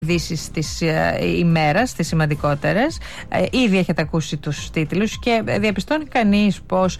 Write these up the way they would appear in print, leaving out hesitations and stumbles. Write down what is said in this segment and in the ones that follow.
ειδήσεις της ημέρας, τις σημαντικότερες. Ήδη έχετε ακούσει τους τίτλους και διαπιστώνει κανείς πως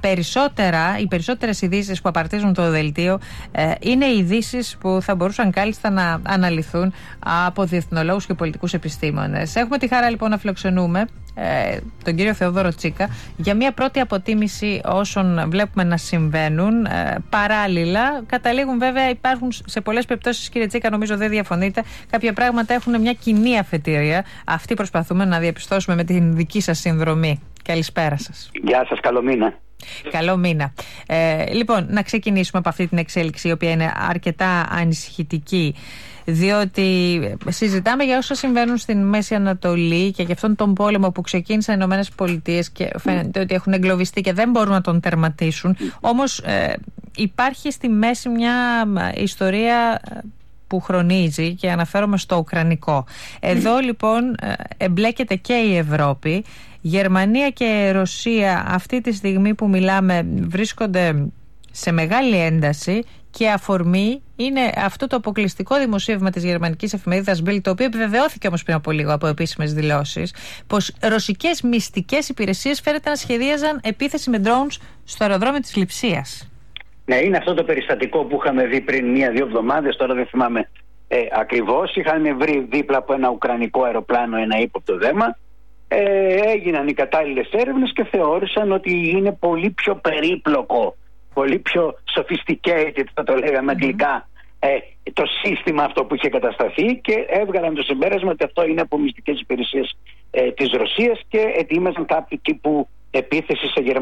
οι περισσότερες ειδήσεις που απαρτίζουν το δελτίο είναι ειδήσεις που θα μπορούσαν κάλλιστα να αναλυθούν από διεθνολόγους και πολιτικούς επιστήμονες. Έχουμε τη χαρά λοιπόν να φιλοξενούμε τον κύριο Θεόδωρο Τσίκα για μια πρώτη αποτίμηση όσων βλέπουμε να συμβαίνουν. Παράλληλα, καταλήγουν βέβαια, υπάρχουν σε πολλές περιπτώσεις, κύριε Τσίκα, νομίζω δεν διαφωνείτε, κάποια πράγματα έχουν μια κοινή αφετηρία. Αυτή προσπαθούμε να διαπιστώσουμε με την δική σας συνδρομή. Καλησπέρα σας. Γεια σας, καλό μήνα. Καλό μήνα. Λοιπόν, να ξεκινήσουμε από αυτή την εξέλιξη, η οποία είναι αρκετά ανησυχητική, διότι συζητάμε για όσα συμβαίνουν στην Μέση Ανατολή και για αυτόν τον πόλεμο που ξεκίνησαν οι Ηνωμένες Πολιτείες και φαίνεται ότι έχουν εγκλωβιστεί και δεν μπορούν να τον τερματίσουν. Όμως υπάρχει στη μέση μια ιστορία που χρονίζει και αναφέρομαι στο ουκρανικό. Εδώ λοιπόν εμπλέκεται και η Ευρώπη. Γερμανία και Ρωσία αυτή τη στιγμή που μιλάμε βρίσκονται σε μεγάλη ένταση και αφορμή είναι αυτό το αποκλειστικό δημοσίευμα της γερμανικής εφημερίδας Bild, το οποίο επιβεβαιώθηκε όμως πριν από λίγο από επίσημες δηλώσεις, πως ρωσικές μυστικές υπηρεσίες φαίνεται να σχεδίαζαν επίθεση με drones στο αεροδρόμιο της Λειψίας. Ναι, είναι αυτό το περιστατικό που είχαμε δει πριν 1-2 εβδομάδες, τώρα δεν θυμάμαι ακριβώς. Είχαν βρει δίπλα από ένα ουκρανικό αεροπλάνο ένα ύποπτο δέμα. Έγιναν οι κατάλληλες έρευνες και θεώρησαν ότι είναι πολύ πιο περίπλοκο, πολύ πιο sophisticated, θα το λέγαμε αγγλικά, το σύστημα αυτό που είχε κατασταθεί, και έβγαλαν το συμπέρασμα ότι αυτό είναι από μυστικές υπηρεσίες της Ρωσίας και ετοίμαζαν κάποιο τύπου επίθεση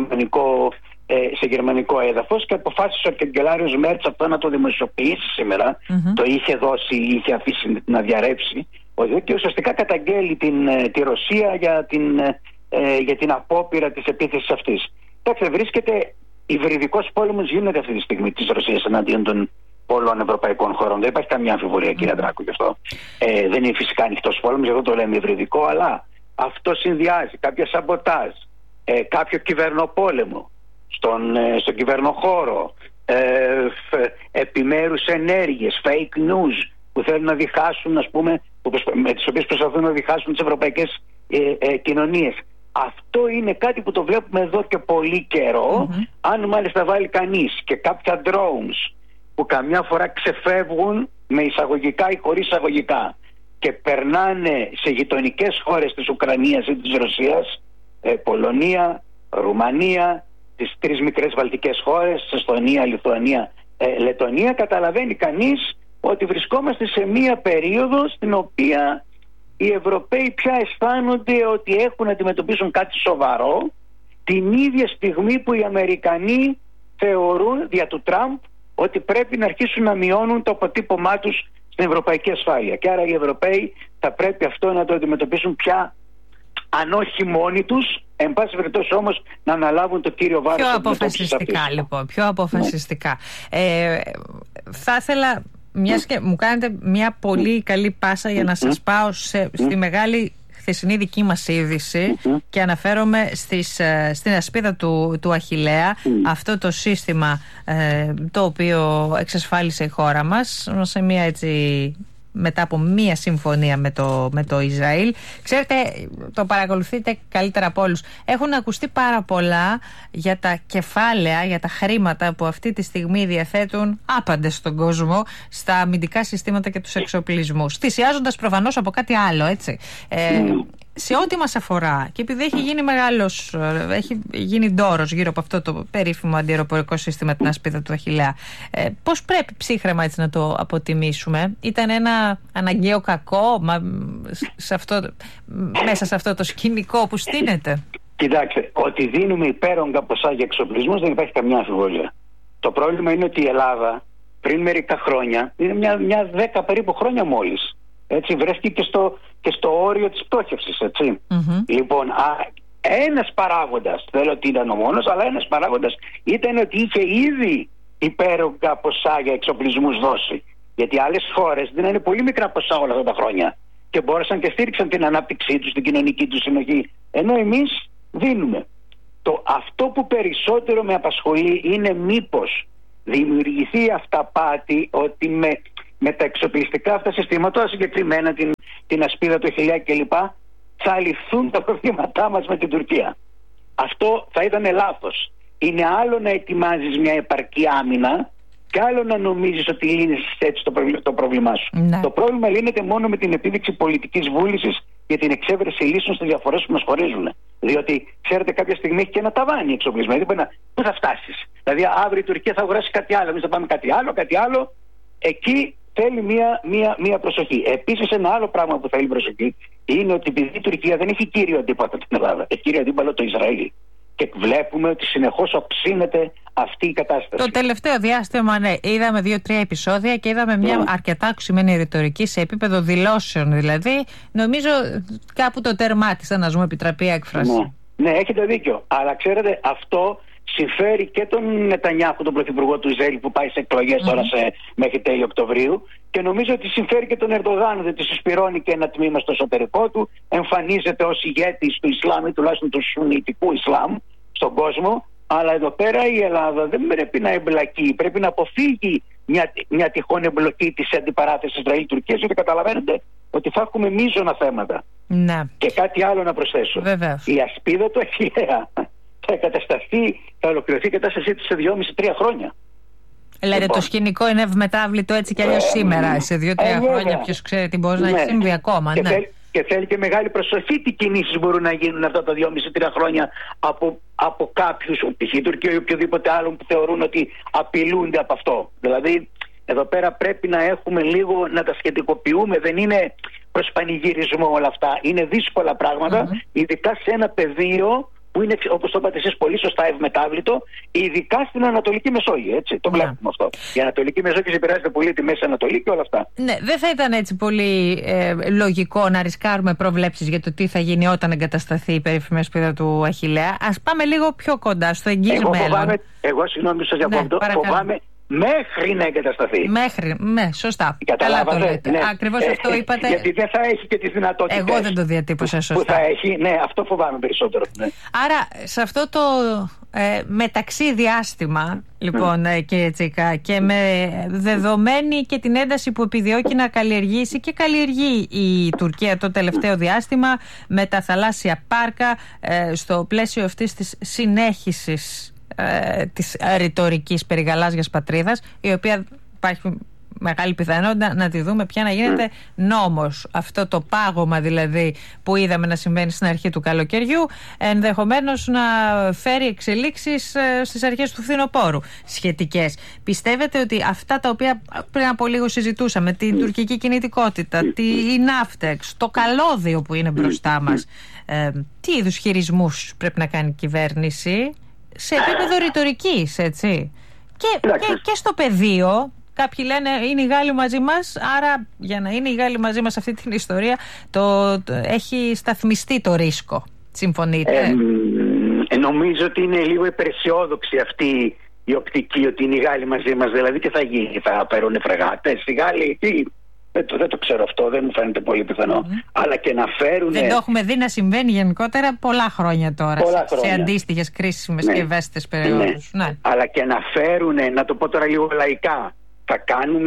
σε γερμανικό έδαφος, και αποφάσισε ο καγκελάριος Μέρτς αυτό να το δημοσιοποιήσει σήμερα. Το είχε αφήσει να διαρρεύσει, και ουσιαστικά καταγγέλει τη Ρωσία για την απόπειρα της επίθεσης αυτής. Βρίσκεται υβριδικός πόλεμος, γίνεται αυτή τη στιγμή της Ρωσίας εναντίον των πολλών ευρωπαϊκών χωρών. Δεν υπάρχει καμία αμφιβολία, κύριε Αντράκου, γι' αυτό. Δεν είναι φυσικά ανοιχτός πόλεμος, γι' αυτό το λέμε υβριδικό, αλλά αυτό συνδυάζει κάποια σαμποτάζ, κάποιο κυβερνοπόλεμο στον κυβερνοχώρο, επιμέρους ενέργειες, fake news που θέλουν να διχάσουν, ας πούμε, με τις οποίες προσπαθούν να διχάσουν τις ευρωπαϊκές κοινωνίες. Αυτό είναι κάτι που το βλέπουμε εδώ και πολύ καιρό. Αν μάλιστα βάλει κανείς και κάποια drones που καμιά φορά ξεφεύγουν με εισαγωγικά ή χωρίς εισαγωγικά και περνάνε σε γειτονικές χώρες της Ουκρανίας ή της Ρωσίας, Πολωνία, Ρουμανία, τις 3 μικρές βαλτικές χώρες, Εστονία, Λιθουανία, Λετονία, καταλαβαίνει κανείς ότι βρισκόμαστε σε μία περίοδο στην οποία οι Ευρωπαίοι πια αισθάνονται ότι έχουν να αντιμετωπίσουν κάτι σοβαρό, την ίδια στιγμή που οι Αμερικανοί θεωρούν δια του Τραμπ ότι πρέπει να αρχίσουν να μειώνουν το αποτύπωμά τους στην ευρωπαϊκή ασφάλεια. Και άρα οι Ευρωπαίοι θα πρέπει αυτό να το αντιμετωπίσουν πια, αν όχι μόνοι τους, εν πάση περιπτώσει όμως να αναλάβουν το κύριο βάρος. Πιο αποφασιστικά λοιπόν, πιο αποφασιστικά. Θα ήθελα, μιας και μου κάνετε μια πολύ καλή πάσα για να σας πάω στη μεγάλη χθεσινή δική μας είδηση, και αναφέρομαι στην ασπίδα του Αχιλλέα, αυτό το σύστημα το οποίο εξασφάλισε η χώρα μας σε μια μετά από μία συμφωνία με το Ισραήλ. Ξέρετε, το παρακολουθείτε καλύτερα από όλους. Έχουν ακουστεί πάρα πολλά για τα κεφάλαια, για τα χρήματα που αυτή τη στιγμή διαθέτουν άπαντες στον κόσμο στα αμυντικά συστήματα και τους εξοπλισμούς, θυσιάζοντας προφανώς από κάτι άλλο, έτσι. Σε ό,τι μας αφορά, και επειδή έχει γίνει ντόρος γύρω από αυτό το περίφημο αντιαεροπορικό σύστημα, την ασπίδα του Αχιλλέα, πώς πρέπει ψύχραιμα έτσι να το αποτιμήσουμε? Ήταν ένα αναγκαίο κακό μέσα σε αυτό το σκηνικό που στείνεται? Κοιτάξτε, ότι δίνουμε υπέρογκα ποσά για εξοπλισμούς δεν υπάρχει καμιά αμφιβολία. Το πρόβλημα είναι ότι η Ελλάδα πριν μερικά χρόνια, είναι μια 10 περίπου χρόνια μόλις, έτσι, βρέθηκε και στο όριο της πτώχευσης, έτσι. Λοιπόν, ένας παράγοντας, δεν λέω ότι ήταν ο μόνος, αλλά ένας παράγοντας ήταν ότι είχε ήδη υπέρογκα ποσά για εξοπλισμούς δώσει. Γιατί άλλες χώρες δίνανε πολύ μικρά ποσά όλα αυτά τα χρόνια και μπόρεσαν και στήριξαν την ανάπτυξή τους, την κοινωνική τους συνοχή. Ενώ εμείς δίνουμε. Αυτό που περισσότερο με απασχολεί είναι μήπως δημιουργηθεί αυταπάτη ότι με τα εξοπλιστικά αυτά συστήματα, συγκεκριμένα την ασπίδα, το χιλιάκι κλπ., θα λυθούν τα προβλήματά μας με την Τουρκία. Αυτό θα ήταν λάθος. Είναι άλλο να ετοιμάζεις μια επαρκή άμυνα και άλλο να νομίζεις ότι λύνεις έτσι το πρόβλημά σου. Ναι. Το πρόβλημα λύνεται μόνο με την επίδειξη πολιτικής βούλησης για την εξέβρεση λύσεων στις διαφορές που μας χωρίζουν. Διότι, ξέρετε, κάποια στιγμή έχει και ένα ταβάνι εξοπλισμένο. Δηλαδή, πού θα φτάσεις? Δηλαδή, αύριο η Τουρκία θα αγοράσει κάτι άλλο, εμείς θα πάμε κάτι άλλο. Εκεί θέλει μία προσοχή. Επίσης, ένα άλλο πράγμα που θέλει προσοχή είναι ότι επειδή η Τουρκία δεν έχει κύριο αντίπαλο την Ελλάδα, έχει κύριο αντίπαλο το Ισραήλ. Και βλέπουμε ότι συνεχώς οξύνεται αυτή η κατάσταση. Το τελευταίο διάστημα, ναι, είδαμε 2-3 επεισόδια και είδαμε μια αρκετά οξυμένη ρητορική σε επίπεδο δηλώσεων. Δηλαδή, νομίζω κάπου το τερμάτισαν, να ζούμε επιτραπή έκφραση. Ναι, έχετε δίκιο. Αλλά ξέρετε, αυτό συμφέρει και τον Νετανιάχου, τον πρωθυπουργό του Ισραήλ, που πάει σε εκλογές τώρα μέχρι τέλη Οκτωβρίου, και νομίζω ότι συμφέρει και τον Ερντογάν, διότι συσπηρώνει και ένα τμήμα στο εσωτερικό του, εμφανίζεται ως ηγέτης του Ισλάμ ή τουλάχιστον του Σουννιτικού Ισλάμ στον κόσμο. Αλλά εδώ πέρα η Ελλάδα δεν πρέπει να εμπλακεί, πρέπει να αποφύγει μια τυχόν εμπλοκή της αντιπαράθεσης Ισραήλ-Τουρκίας, γιατί καταλαβαίνετε ότι θα έχουμε μείζωνα θέματα. Ναι. Και κάτι άλλο να προσθέσω. Βεβαίως. Η ασπίδα του Αχιλλέα θα ολοκληρωθεί η κατάστασή της σε 2,5-3 χρόνια. Λέτε, λοιπόν, το σκηνικό είναι ευμετάβλητο έτσι κι αλλιώς σήμερα. Σε 2-3 χρόνια ποιος ξέρει τι μπορεί να έχει συμβεί ακόμα. Και θέλει και μεγάλη προσοχή τι κινήσεις μπορούν να γίνουν αυτά τα 2,5-3 χρόνια από κάποιους, π.χ. η Τουρκία ή οποιοδήποτε άλλον που θεωρούν ότι απειλούνται από αυτό. Δηλαδή, εδώ πέρα πρέπει να έχουμε λίγο να τα σχετικοποιούμε. Δεν είναι προς πανηγυρισμό όλα αυτά. Είναι δύσκολα πράγματα, ειδικά σε ένα πεδίο που είναι, όπως το είπατε εσείς πολύ σωστά, ευμετάβλητο, ειδικά στην Ανατολική Μεσόγειο. Έτσι, το βλέπουμε αυτό. Η Ανατολική Μεσόγειο επηρεάζεται πολύ τη Μέση Ανατολή και όλα αυτά. Ναι, δεν θα ήταν έτσι πολύ λογικό να ρισκάρουμε προβλέψεις για το τι θα γίνει όταν εγκατασταθεί η περίφημη ασπίδα του Αχιλλέα? Ας πάμε λίγο πιο κοντά, στο εγγύς μέλλον. Εγώ συγγνώμη σας διακόπτω, φοβάμαι μέχρι να εγκατασταθεί. Σωστά. Καλά το λέτε. Ναι. Ακριβώς αυτό είπατε. Γιατί δεν θα έχει και τις δυνατότητες. Εγώ δεν το διατύπωσα σωστά. Που θα έχει, ναι, αυτό φοβάμαι περισσότερο. Ναι. Άρα, σε αυτό το μεταξύ διάστημα, λοιπόν, κύριε Τσίκα, και με δεδομένη και την ένταση που επιδιώκει να καλλιεργήσει και καλλιεργεί η Τουρκία το τελευταίο διάστημα με τα θαλάσσια πάρκα, στο πλαίσιο αυτής της συνέχισης της ρητορικής περί γαλάζιας πατρίδας, η οποία υπάρχει μεγάλη πιθανότητα να τη δούμε πια να γίνεται νόμος. Αυτό το πάγωμα δηλαδή που είδαμε να συμβαίνει στην αρχή του καλοκαιριού, ενδεχομένως να φέρει εξελίξεις στις αρχές του φθινοπόρου σχετικές. Πιστεύετε ότι αυτά τα οποία πριν από λίγο συζητούσαμε, την τουρκική κινητικότητα, η ναύτεξ, το καλώδιο που είναι μπροστά μας, τι είδους χειρισμούς πρέπει να κάνει η κυβέρνηση σε επίπεδο ρητορικής, έτσι, και στο πεδίο? Κάποιοι λένε είναι οι Γάλλοι μαζί μας, άρα για να είναι οι Γάλλοι μαζί μας σε αυτή την ιστορία έχει σταθμιστεί το ρίσκο. Συμφωνείτε? Νομίζω ότι είναι λίγο υπεραισιόδοξη αυτή η οπτική, ότι είναι οι Γάλλοι μαζί μας. Δηλαδή τι θα γίνει, θα φέρουν φρεγάτες οι Γάλλοι? Δεν το ξέρω αυτό, δεν μου φαίνεται πολύ πιθανό. Αλλά και να φέρουν. Δεν το έχουμε δει να συμβαίνει γενικότερα πολλά χρόνια τώρα, σε αντίστοιχες κρίσιμες και ευαίσθητες περιόδους. Ναι. Αλλά και να φέρουν, να το πω τώρα λίγο λαϊκά, θα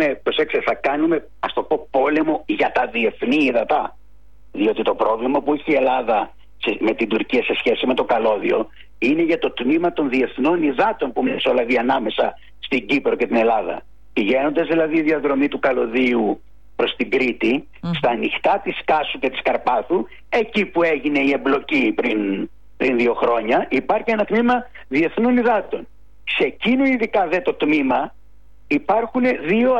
κάνουμε, ας το πω, πόλεμο για τα διεθνή ύδατα. Διότι το πρόβλημα που έχει η Ελλάδα με την Τουρκία σε σχέση με το καλώδιο είναι για το τμήμα των διεθνών υδάτων που μεσολαβεί ανάμεσα στην Κύπρο και την Ελλάδα. Πηγαίνοντας δηλαδή η διαδρομή του καλωδίου προς την Κρήτη, στα ανοιχτά της Κάσου και της Καρπάθου, εκεί που έγινε η εμπλοκή πριν 2 χρόνια, υπάρχει ένα τμήμα διεθνών υδάτων. Σε εκείνο ειδικά δε το τμήμα υπάρχουν 2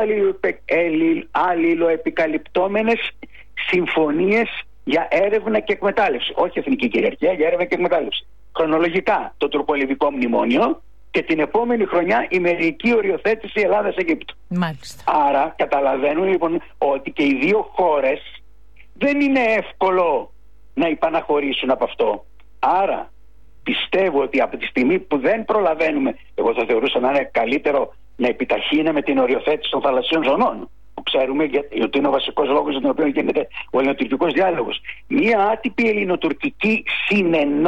αλληλοεπικαλυπτόμενες συμφωνίες για έρευνα και εκμετάλλευση. Όχι εθνική κυριαρχία, για έρευνα και εκμετάλλευση. Χρονολογικά το τουρκολιβικό μνημόνιο και την επόμενη χρονιά η μερική οριοθέτηση Ελλάδας-Αιγύπτου. Μάλιστα. Άρα καταλαβαίνουν λοιπόν ότι και οι 2 χώρες δεν είναι εύκολο να υπαναχωρήσουν από αυτό. Άρα πιστεύω ότι από τη στιγμή που δεν προλαβαίνουμε, εγώ θα θεωρούσα να είναι καλύτερο να επιταχύνουμε την οριοθέτηση των θαλασσίων ζωνών, που ξέρουμε ότι είναι ο βασικός λόγος για τον οποίο γίνεται ο ελληνοτουρκικός διάλογος. Μία άτυπη ελληνοτουρκική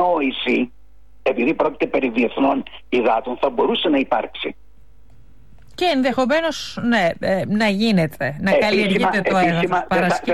συνεννόηση, επειδή πρόκειται περί διεθνών υδάτων, θα μπορούσε να υπάρξει. Και ενδεχομένως να γίνεται, να καλλιεργείται το έδαφος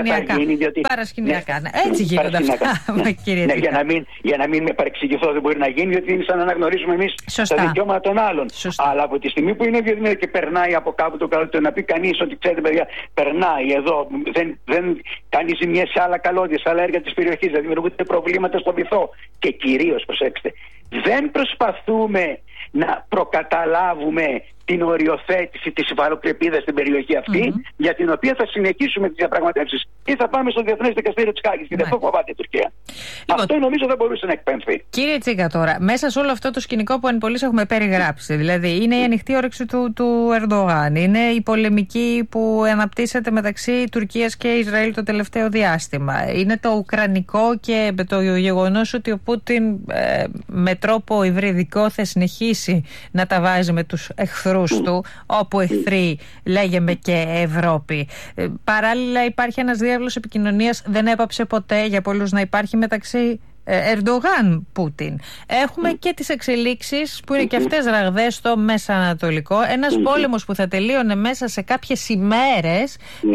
παρασκηνιακά. Έτσι γίνονται αυτά, κύριε Τσίκα. Για να μην με παρεξηγηθώ, δεν μπορεί να γίνει, γιατί είναι σαν να αναγνωρίζουμε εμείς τα δικαιώματα των άλλων. Αλλά από τη στιγμή που είναι βιομηχανία και περνάει από κάπου το καλό, να πει κανείς ότι ξέρετε, παιδιά, περνάει εδώ, δεν κάνει ζημιές σε άλλα καλώδια, σε άλλα έργα της περιοχής, δεν δημιουργούνται προβλήματα στον βυθό. Και κυρίως, προσέξτε, δεν προσπαθούμε να προκαταλάβουμε την οριοθέτηση της υφαλοκρηπίδας στην περιοχή αυτή, για την οποία θα συνεχίσουμε τις διαπραγματεύσεις ή θα πάμε στο Διεθνές Δικαστήριο της Χάγης. Και δεν φοβάται η Τουρκία. Αυτό νομίζω δεν μπορούσε να εκπέμφθει. Κύριε Τσίκα, τώρα, μέσα σε όλο αυτό το σκηνικό που εν πολλοίς έχουμε περιγράψει, δηλαδή είναι η ανοιχτή όρεξη του Ερντογάν, είναι η πολεμική που αναπτύσσεται μεταξύ Τουρκίας και Ισραήλ το τελευταίο διάστημα, είναι το ουκρανικό και το γεγονός ότι ο Πούτιν με τρόπο υβριδικό θα συνεχίσει να τα βάζει με τους εχθρούς του, όπου εχθροί λέγεμε και Ευρώπη. Παράλληλα υπάρχει ένας διάβλος επικοινωνίας, δεν έπαψε ποτέ για πολλούς να υπάρχει, μεταξύ Ερντογάν-Πούτιν. Έχουμε και τις εξελίξεις που είναι και αυτές ραγδαίες στο Μέσα Ανατολικό. Ένας πόλεμος που θα τελείωνε μέσα σε κάποιες ημέρες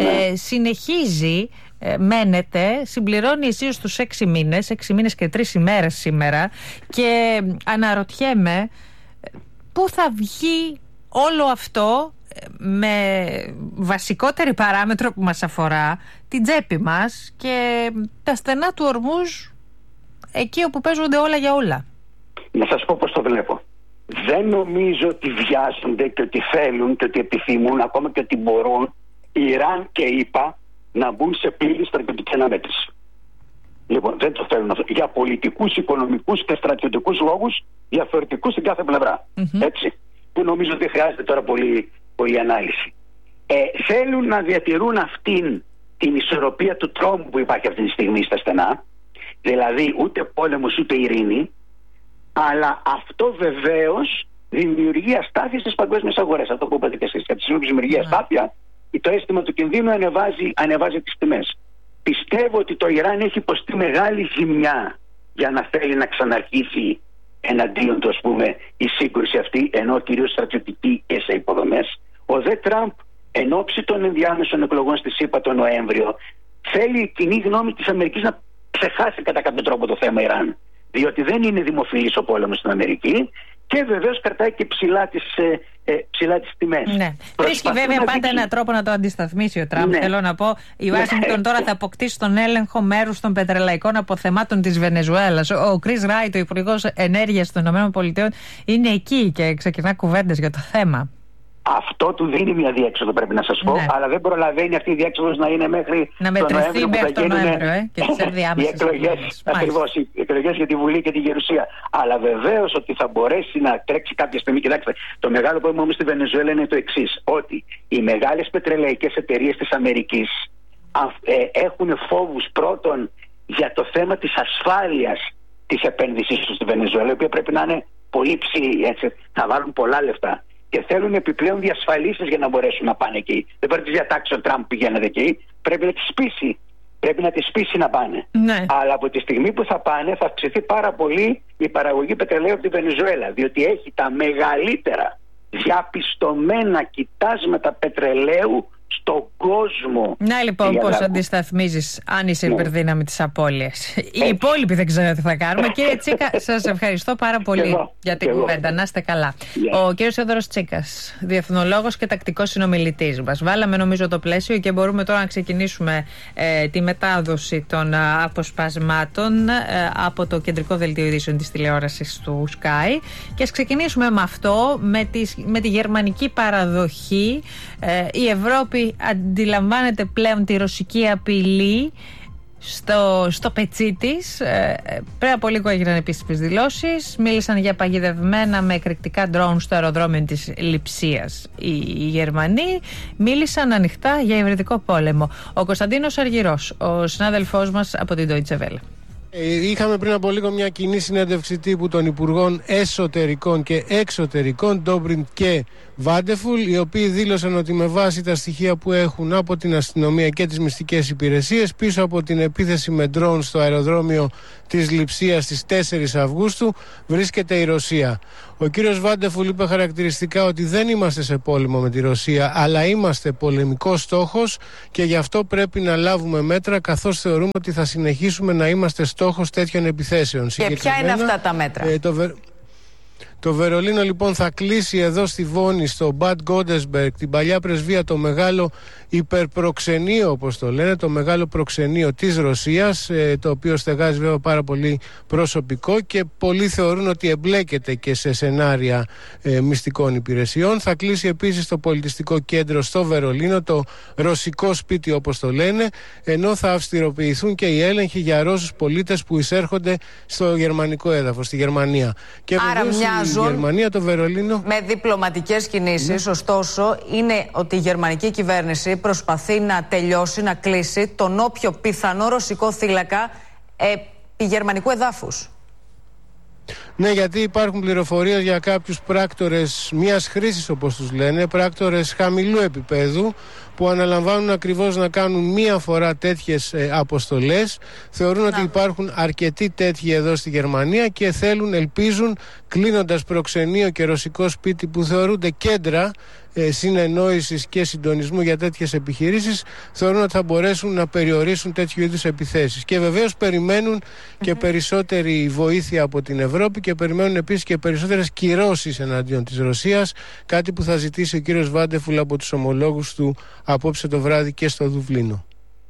συνεχίζει, μένεται, συμπληρώνει εσείς τους 6 μήνες, 6 μήνες και 3 ημέρες σήμερα, και αναρωτιέμαι πού θα βγει όλο αυτό, με βασικότερη παράμετρο που μας αφορά την τσέπη μας και τα στενά του ορμούς, εκεί όπου παίζονται όλα για όλα. Να σας πω πώς το βλέπω. Δεν νομίζω ότι βιάζονται και ότι θέλουν και ότι επιθυμούν, ακόμα και ότι μπορούν, Ιράν και ΗΠΑ να μπουν σε πλήρη στρατιωτική αναμέτρηση. Λοιπόν, δεν το θέλουν αυτό. Για πολιτικούς, οικονομικούς και στρατιωτικούς λόγους διαφορετικούς στην κάθε πλευρά. Έτσι. Που νομίζω ότι χρειάζεται τώρα πολύ ανάλυση. Θέλουν να διατηρούν αυτήν την ισορροπία του τρόμου που υπάρχει αυτή τη στιγμή στα στενά, δηλαδή ούτε πόλεμος ούτε ειρήνη, αλλά αυτό βεβαίως δημιουργεί αστάθεια στις παγκόσμιες αγορές. Αυτό που είπατε και εσείς. Από τη στιγμή που δημιουργεί αστάθεια, το αίσθημα του κινδύνου ανεβάζει τις τιμές. Πιστεύω ότι το Ιράν έχει υποστεί μεγάλη ζημιά για να θέλει να ξαναρχίσει εναντίον του, ας πούμε, η σύγκρουση αυτή, ενώ κυρίως στρατιωτική και σε υποδομές. Ο δε Τραμπ, εν ώψη των ενδιάμεσων εκλογών στη ΣΥΠΑ τον Νοέμβριο, θέλει η κοινή γνώμη της Αμερικής να ξεχάσει κατά κάποιο τρόπο το θέμα Ιράν. Διότι δεν είναι δημοφιλής ο πόλεμος στην Αμερική και βεβαίως κρατάει και ψηλά τις τιμές. Ναι. Βρίσκει βέβαια πάντα έναν τρόπο να το αντισταθμίσει ο Τραμπ. Θέλω να πω, η Ουάσιγκτον τώρα θα αποκτήσει τον έλεγχο μέρους των πετρελαϊκών αποθεμάτων της Βενεζουέλας. Ο Κρίς Ράιτ, ο Υπουργός Ενέργειας των ΗΠΑ, είναι εκεί και ξεκινά κουβέντες για το θέμα. Αυτό του δίνει μια διέξοδο, πρέπει να σας πω, αλλά δεν προλαβαίνει αυτή η διέξοδος να είναι μέχρι να μετρηθεί μέχρι τον Νοέμβριο και τις ενδιάμεσες εκλογές. Ακριβώς, οι εκλογές για τη Βουλή και τη Γερουσία. Αλλά βεβαίως ότι θα μπορέσει να τρέξει κάποια στιγμή. Κοιτάξτε, το μεγάλο πρόβλημα όμως στη Βενεζουέλα είναι το εξής: ότι οι μεγάλες πετρελαϊκές εταιρείες της Αμερικής έχουν φόβους πρώτον για το θέμα της ασφάλειας της επένδυσης τους στη Βενεζουέλα, η οποία πρέπει να είναι πολύ ψηλή, έτσι, θα βάλουν πολλά λεφτά. Και θέλουν επιπλέον διασφαλίσεις για να μπορέσουν να πάνε εκεί. Δεν πρέπει να τις διατάξει ο Τραμπ πηγαίνετε εκεί. Πρέπει να τις πείσει. Πρέπει να τις πείσει να πάνε. Ναι. Αλλά από τη στιγμή που θα πάνε, θα αυξηθεί πάρα πολύ η παραγωγή πετρελαίου από τη Βενεζουέλα. Διότι έχει τα μεγαλύτερα διαπιστωμένα κοιτάσματα πετρελαίου στον κόσμο. Να λοιπόν πώς αντισταθμίζεις αν είσαι υπερδύναμη της απώλειας. Οι υπόλοιποι δεν ξέρω τι θα κάνουμε. Κύριε Τσίκα, σας ευχαριστώ πάρα πολύ για την κουβέντα. Να είστε καλά. Ο κύριος Θεόδωρος Τσίκας, διεθνολόγος και τακτικός συνομιλητής μας. Βάλαμε νομίζω το πλαίσιο και μπορούμε τώρα να ξεκινήσουμε τη μετάδοση των αποσπασμάτων από το κεντρικό δελτίο ειδήσεων της τηλεόρασης του Sky. Και ας ξεκινήσουμε με αυτό, με τη γερμανική παραδοχή. Η Ευρώπη αντιλαμβάνεται πλέον τη ρωσική απειλή στο πετσί της. Πριν από λίγο έγιναν επίσημες δηλώσεις. Μίλησαν για παγιδευμένα με εκρηκτικά ντρόουν στο αεροδρόμιο της Λειψίας. Οι Γερμανοί μίλησαν ανοιχτά για υβριδικό πόλεμο. Ο Κωνσταντίνος Αργυρός, ο συνάδελφός μας από την Deutsche Welle. Είχαμε πριν από λίγο μια κοινή συνέντευξη τύπου των Υπουργών Εσωτερικών και Εξωτερικών, Ντόμπριντ και Βάντεφουλ, οι οποίοι δήλωσαν ότι με βάση τα στοιχεία που έχουν από την αστυνομία και τις μυστικές υπηρεσίες, πίσω από την επίθεση με ντρόουν στο αεροδρόμιο της Λειψίας στις 4 Αυγούστου βρίσκεται η Ρωσία. Ο κύριος Βάντεφουλ είπε χαρακτηριστικά ότι δεν είμαστε σε πόλεμο με τη Ρωσία, αλλά είμαστε πολεμικός στόχος και γι' αυτό πρέπει να λάβουμε μέτρα, καθώς θεωρούμε ότι θα συνεχίσουμε να είμαστε στόχος τέτοιων επιθέσεων. Και ποια είναι αυτά τα μέτρα? Το Βερολίνο λοιπόν θα κλείσει εδώ στη Βόνη, στο Μπαντ Γκόντεσμπεργκ, την παλιά πρεσβεία, το μεγάλο υπερπροξενείο, όπως το λένε, το μεγάλο προξενείο της Ρωσίας, το οποίο στεγάζει βέβαια πάρα πολύ προσωπικό και πολλοί θεωρούν ότι εμπλέκεται και σε σενάρια μυστικών υπηρεσιών. Θα κλείσει επίσης το πολιτιστικό κέντρο στο Βερολίνο, το ρωσικό σπίτι όπως το λένε, ενώ θα αυστηροποιηθούν και οι έλεγχοι για Ρώσους πολίτες που εισέρχονται στο γερμανικό έδαφος, στη Γερμανία. Και άρα μοιάζουν η Γερμανία, το Βερολίνο, με διπλωματικές κινήσεις. Ωστόσο, είναι ότι η γερμανική κυβέρνηση προσπαθεί να τελειώσει, να κλείσει τον όποιο πιθανό ρωσικό θύλακα επί γερμανικού εδάφους. Ναι, γιατί υπάρχουν πληροφορίες για κάποιους πράκτορες μιας χρήσης, όπως τους λένε, πράκτορες χαμηλού επίπεδου, που αναλαμβάνουν ακριβώς να κάνουν μία φορά τέτοιες αποστολές. Θεωρούν ότι υπάρχουν αρκετοί τέτοιοι εδώ στη Γερμανία και θέλουν, ελπίζουν, κλείνοντας προξενείο και ρωσικό σπίτι που θεωρούνται κέντρα συνεννόησης και συντονισμού για τέτοιες επιχειρήσεις, θεωρούν ότι θα μπορέσουν να περιορίσουν τέτοιου είδους επιθέσεις. Και βεβαίως περιμένουν και περισσότερη βοήθεια από την Ευρώπη και περιμένουν επίσης και περισσότερες κυρώσεις εναντίον της Ρωσίας, κάτι που θα ζητήσει ο κύριος Βάντεφουλ από τους ομολόγους του απόψε το βράδυ και στο Δουβλίνο.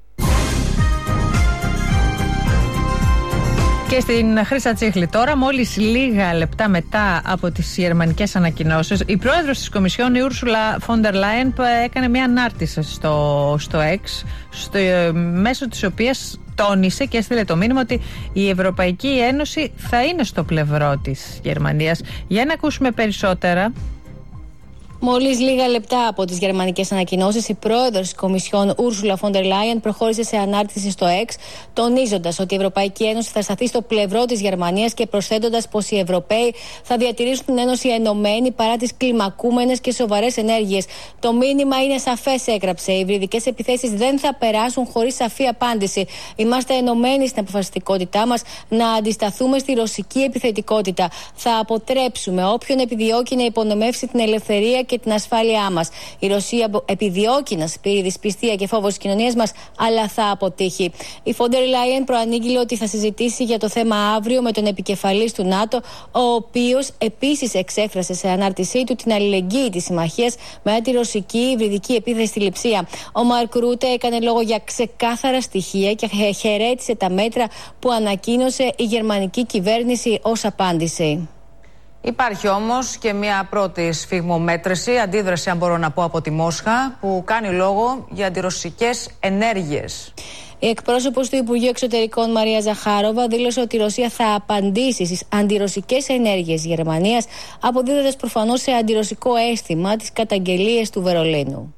Και στην Χρύσα Τσίχλη τώρα, μόλις λίγα λεπτά μετά από τις γερμανικές ανακοινώσεις, η πρόεδρος της Κομισιόν, η Ούρσουλα Φόντερ Λάιεν, έκανε μια ανάρτηση στο X, μέσω της οποίας τόνισε και έστειλε το μήνυμα ότι η Ευρωπαϊκή Ένωση θα είναι στο πλευρό της Γερμανίας. Για να ακούσουμε περισσότερα. Μόλις λίγα λεπτά από τις γερμανικές ανακοινώσεις, η πρόεδρος της Κομισιόν, Ursula von der Leyen, προχώρησε σε ανάρτηση στο X, τονίζοντας ότι η Ευρωπαϊκή Ένωση θα σταθεί στο πλευρό της Γερμανίας και προσθέτοντας πως οι Ευρωπαίοι θα διατηρήσουν την Ένωση ενωμένη παρά τις κλιμακούμενες και σοβαρές ενέργειες. Το μήνυμα είναι σαφές, έγραψε. Οι υβριδικές επιθέσεις δεν θα περάσουν χωρίς σαφή απάντηση. Είμαστε ενωμένοι στην αποφασιστικότητά μας να αντισταθούμε στη ρωσική επιθετικότητα. Θα αποτρέψουμε όποιον επιδιώκει να υπονομεύσει την ελευθερία και την ασφάλειά μας. Η Ρωσία επιδιώκει να σπείρει δυσπιστία και φόβο στις κοινωνίες μας, αλλά θα αποτύχει. Η Φόντερ Λάιεν προανήγγειλε ότι θα συζητήσει για το θέμα αύριο με τον επικεφαλής του ΝΑΤΟ, ο οποίος επίσης εξέφρασε σε ανάρτησή του την αλληλεγγύη της συμμαχίας με τη ρωσική υβριδική επίθεση στη Λειψία. Ο Μαρκ Ρούτε έκανε λόγο για ξεκάθαρα στοιχεία και χαιρέτησε τα μέτρα που ανακοίνωσε η γερμανική κυβέρνηση ως απάντηση. Υπάρχει όμως και μια πρώτη σφιγμομέτρηση, αντίδραση αν μπορώ να πω από τη Μόσχα, που κάνει λόγο για αντιρωσικές ενέργειες. Η εκπρόσωπος του Υπουργείου Εξωτερικών Μαρία Ζαχάροβα δήλωσε ότι η Ρωσία θα απαντήσει στις αντιρωσικές ενέργειες της Γερμανίας, αποδίδοντας προφανώς σε αντιρωσικό αίσθημα τις καταγγελίες του Βερολίνου.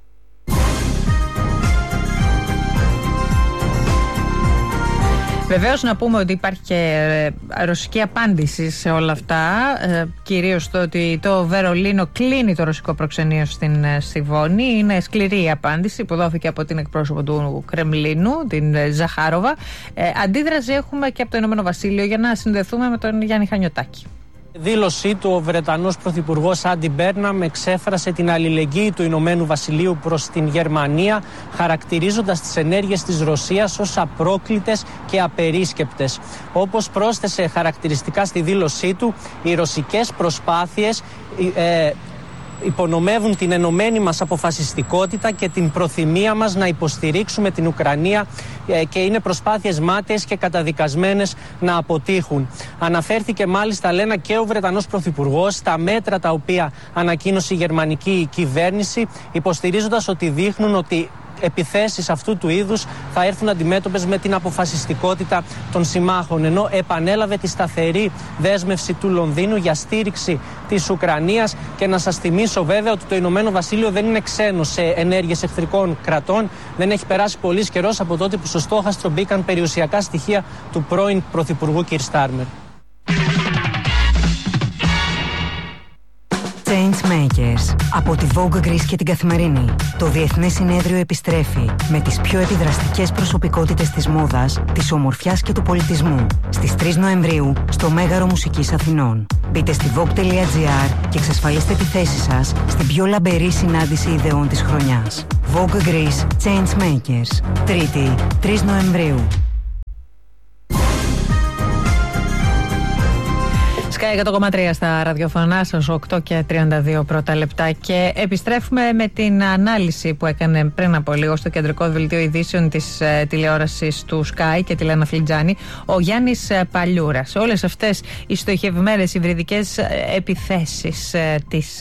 Βεβαίως να πούμε ότι υπάρχει και ρωσική απάντηση σε όλα αυτά, κυρίως το ότι το Βερολίνο κλείνει το ρωσικό προξενείο στη Βόνη. Είναι σκληρή η απάντηση που δόθηκε από την εκπρόσωπο του Κρεμλίνου, την Ζαχάροβα. Αντίδραση έχουμε και από το Ηνωμένο Βασίλειο, για να συνδεθούμε με τον Γιάννη Χανιωτάκη. Δήλωσή του, ο Βρετανός Πρωθυπουργός Άντι Μπέρναμ εξέφρασε την αλληλεγγύη του Ηνωμένου Βασιλείου προς την Γερμανία, χαρακτηρίζοντας τις ενέργειες της Ρωσίας ως απρόκλητες και απερίσκεπτες. Όπως πρόσθεσε χαρακτηριστικά στη δήλωσή του, οι ρωσικές προσπάθειες υπονομεύουν την ενωμένη μας αποφασιστικότητα και την προθυμία μας να υποστηρίξουμε την Ουκρανία και είναι προσπάθειες μάταιες και καταδικασμένες να αποτύχουν. Αναφέρθηκε μάλιστα, λένε, και ο Βρετανός Πρωθυπουργός στα μέτρα τα οποία ανακοίνωσε η γερμανική κυβέρνηση, υποστηρίζοντας ότι δείχνουν ότι επιθέσεις αυτού του είδους θα έρθουν αντιμέτωπες με την αποφασιστικότητα των συμμάχων. Ενώ επανέλαβε τη σταθερή δέσμευση του Λονδίνου για στήριξη της Ουκρανίας. Και να σας θυμίσω βέβαια ότι το Ηνωμένο Βασίλειο δεν είναι ξένο σε ενέργειες εχθρικών κρατών. Δεν έχει περάσει πολύς καιρός από τότε που στο στόχαστρο μπήκαν περιουσιακά στοιχεία του πρώην Πρωθυπουργού Κιρ Στάρμερ. Changemakers από τη Vogue Greece και την Καθημερινή. Το Διεθνές Συνέδριο επιστρέφει με τις πιο επιδραστικές προσωπικότητες της μόδας, της ομορφιάς και του πολιτισμού στις 3 Νοεμβρίου στο Μέγαρο Μουσικής Αθηνών. Μπείτε στη vogue.gr και εξασφαλίστε τη θέση σας στην πιο λαμπερή συνάντηση ιδεών της χρονιάς. Vogue Greece Changemakers. Τρίτη, 3 Νοεμβρίου. Sky 100,3 στα ραδιοφωνά σας, 8 και 32 πρώτα λεπτά. Και επιστρέφουμε με την ανάλυση που έκανε πριν από λίγο στο κεντρικό δελτίο ειδήσεων της τηλεόρασης του Sky και τη Λένα Φλιτζάνη, ο Γιάννης Παλιούρας. Όλες αυτές οι στοχευμένες υβριδικές επιθέσεις της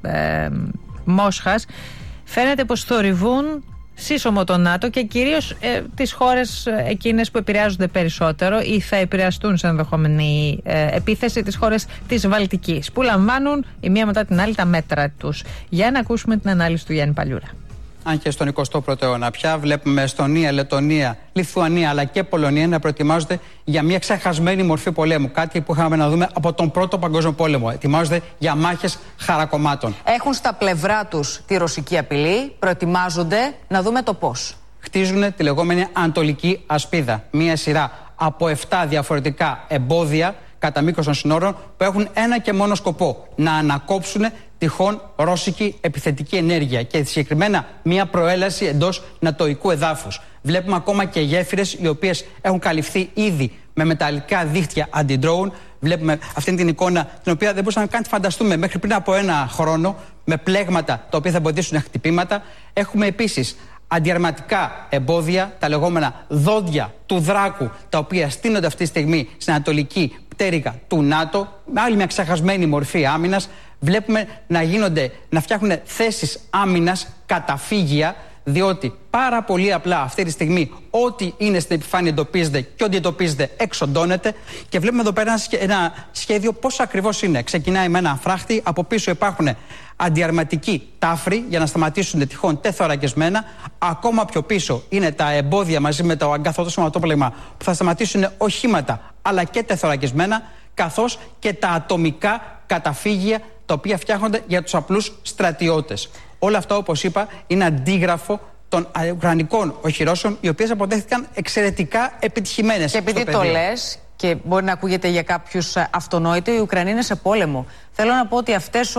Μόσχας φαίνεται πως θορυβούν σύσσωμο το ΝΑΤΟ και κυρίως τις χώρες εκείνες που επηρεάζονται περισσότερο ή θα επηρεαστούν σε ενδεχόμενη επίθεση, τις χώρες της Βαλτικής, που λαμβάνουν η μία μετά την άλλη τα μέτρα τους. Για να ακούσουμε την ανάλυση του Γιάννη Παλιούρα. Αν και στον 21ο αιώνα πια βλέπουμε Εστονία, Λετονία, Λιθουανία αλλά και Πολωνία να προετοιμάζονται για μια ξεχασμένη μορφή πολέμου. Κάτι που είχαμε να δούμε από τον Πρώτο Παγκόσμιο Πόλεμο. Ετοιμάζονται για μάχες χαρακομμάτων. Έχουν στα πλευρά τους τη ρωσική απειλή, προετοιμάζονται, να δούμε το πώς. Χτίζουν τη λεγόμενη Ανατολική Ασπίδα. Μια σειρά από 7 διαφορετικά εμπόδια κατά μήκος των συνόρων που έχουν ένα και μόνο σκοπό: να ανακόψουν τυχόν ρώσικη επιθετική ενέργεια και συγκεκριμένα μια προέλαση εντός νατοϊκού εδάφους. Βλέπουμε ακόμα και γέφυρες οι οποίες έχουν καλυφθεί ήδη με μεταλλικά δίχτυα αντι-drone. Βλέπουμε αυτή την εικόνα, την οποία δεν μπορούσαμε καν να φανταστούμε μέχρι πριν από ένα χρόνο, με πλέγματα τα οποία θα εμποδίσουν χτυπήματα. Έχουμε επίσης αντιαρματικά εμπόδια, τα λεγόμενα δόντια του δράκου, τα οποία στείνονται αυτή τη στιγμή στην ανατολική πτέρυγα του ΝΑΤΟ, με άλλη μια ξεχασμένη μορφή άμυνας. Βλέπουμε να φτιάχνουν θέσεις άμυνας, καταφύγια, διότι πάρα πολύ απλά αυτή τη στιγμή ό,τι είναι στην επιφάνεια εντοπίζεται και ό,τι εντοπίζεται εξοντώνεται. Και βλέπουμε εδώ πέρα ένα σχέδιο πώς ακριβώς είναι. Ξεκινάει με ένα φράχτη, από πίσω υπάρχουν αντιαρματικοί τάφροι για να σταματήσουν τυχόν τεθωρακισμένα. Ακόμα πιο πίσω είναι τα εμπόδια μαζί με το αγκαθόδο σωματόπλεγμα που θα σταματήσουν οχήματα αλλά και τεθωρακισμένα, καθώς και τα ατομικά καταφύγια τα οποία φτιάχνονται για τους απλούς στρατιώτες. Όλα αυτά, όπως είπα, είναι αντίγραφο των ουκρανικών οχυρώσεων, οι οποίες αποδέχθηκαν εξαιρετικά επιτυχημένες. Και επειδή το λες, και μπορεί να ακούγεται για κάποιους αυτονόητο, η Ουκρανία είναι σε πόλεμο. Θέλω να πω ότι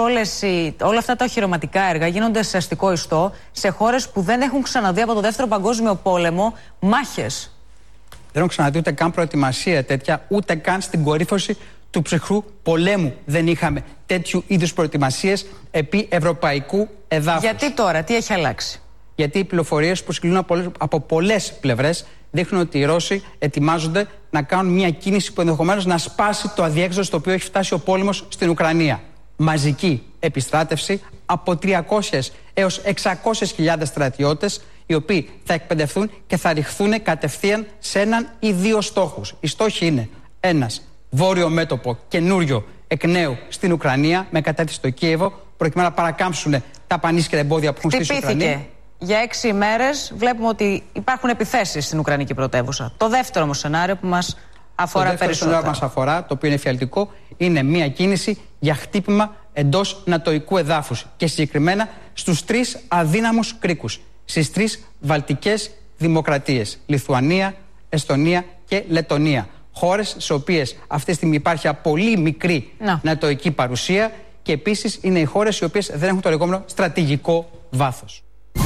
όλα αυτά τα οχυρωματικά έργα γίνονται σε αστικό ιστό σε χώρες που δεν έχουν ξαναδεί από το Δεύτερο Παγκόσμιο Πόλεμο μάχες. Δεν έχουν ξαναδεί ούτε καν προετοιμασία τέτοια, ούτε καν στην κορύφωση του ψυχρού πολέμου δεν είχαμε τέτοιου είδους προετοιμασίες επί ευρωπαϊκού εδάφους. Γιατί τώρα, τι έχει αλλάξει? Γιατί οι πληροφορίες που συγκλίνουν από πολλές πλευρές δείχνουν ότι οι Ρώσοι ετοιμάζονται να κάνουν μια κίνηση που ενδεχομένως να σπάσει το αδιέξοδο στο οποίο έχει φτάσει ο πόλεμος στην Ουκρανία. Μαζική επιστράτευση από 300 έως 600.000 στρατιώτες, οι οποίοι θα εκπαιδευτούν και θα ρηχθούν κατευθείαν σε έναν ή δύο στόχους. Οι στόχοι είναι ένας βόρειο μέτωπο καινούριο εκ νέου στην Ουκρανία, με κατεύθυνση στο Κίεβο, προκειμένου να παρακάμψουν τα πανίσχυρα εμπόδια που έχουν στήσει στην Ουκρανία. Για 6 ημέρες βλέπουμε ότι υπάρχουν επιθέσεις στην Ουκρανική πρωτεύουσα. Το δεύτερο όμως σενάριο που μας αφορά περισσότερο. Το σενάριο που μας αφορά, το οποίο είναι εφιαλτικό, είναι μια κίνηση για χτύπημα εντός νατοϊκού εδάφους και συγκεκριμένα στους 3 αδύναμους κρίκους, στις 3 βαλτικές δημοκρατίες: Λιθουανία, Εστονία και Λετονία. Χώρες στις οποίες αυτή τη στιγμή υπάρχει πολύ μικρή νατοϊκή παρουσία και επίσης είναι οι χώρες οι οποίες δεν έχουν το λεγόμενο στρατηγικό βάθος.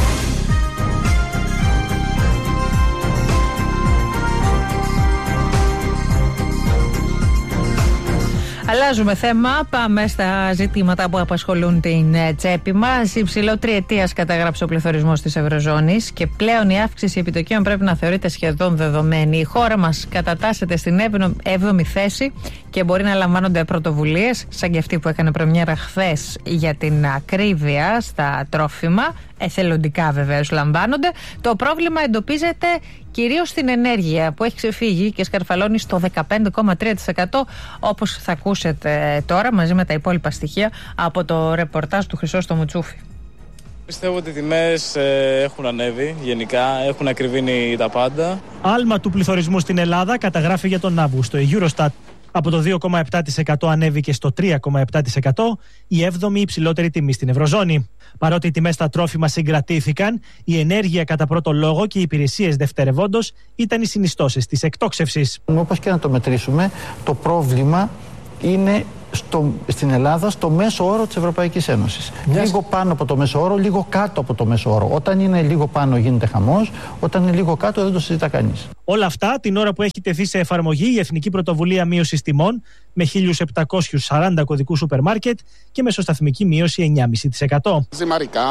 Αλλάζουμε θέμα, πάμε στα ζητήματα που απασχολούν την τσέπη μας. Υψηλό 3ετίας καταγράψε ο πληθωρισμός της Ευρωζώνης και πλέον η αύξηση επιτοκίων πρέπει να θεωρείται σχεδόν δεδομένη. Η χώρα μας κατατάσσεται στην 7η θέση και μπορεί να λαμβάνονται πρωτοβουλίες, σαν και αυτή που έκανε πρεμιέρα χθες για την ακρίβεια στα τρόφιμα, εθελοντικά βεβαίως λαμβάνονται. Το πρόβλημα εντοπίζεται κυρίως στην ενέργεια που έχει ξεφύγει και σκαρφαλώνει στο 15,3%, όπως θα ακούσετε τώρα μαζί με τα υπόλοιπα στοιχεία από το ρεπορτάζ του Χρυσόστομου Τσούφη. Πιστεύω ότι οι τιμές έχουν ανέβει γενικά, έχουν ακριβήνει τα πάντα. Άλμα του πληθωρισμού στην Ελλάδα καταγράφει για τον Αύγουστο η Eurostat. Από το 2,7% ανέβηκε στο 3,7%, η 7η υψηλότερη τιμή στην Ευρωζώνη. Παρότι οι τιμές στα τρόφιμα συγκρατήθηκαν, η ενέργεια κατά πρώτο λόγο και οι υπηρεσίες δευτερευόντως ήταν οι συνιστώσεις της εκτόξευσης. Όπως και να το μετρήσουμε, το πρόβλημα είναι στην Ελλάδα στο μέσο όρο της Ευρωπαϊκής Ένωσης. Λίγο πάνω από το μέσο όρο, λίγο κάτω από το μέσο όρο. Όταν είναι λίγο πάνω γίνεται χαμός, όταν είναι λίγο κάτω δεν το συζητά κανείς. Όλα αυτά την ώρα που έχει τεθεί σε εφαρμογή η Εθνική Πρωτοβουλία Μείωσης Τιμών με 1.740 κωδικούς σούπερ μάρκετ και μεσοσταθμική μείωση 9,5%. Ζυμαρικά,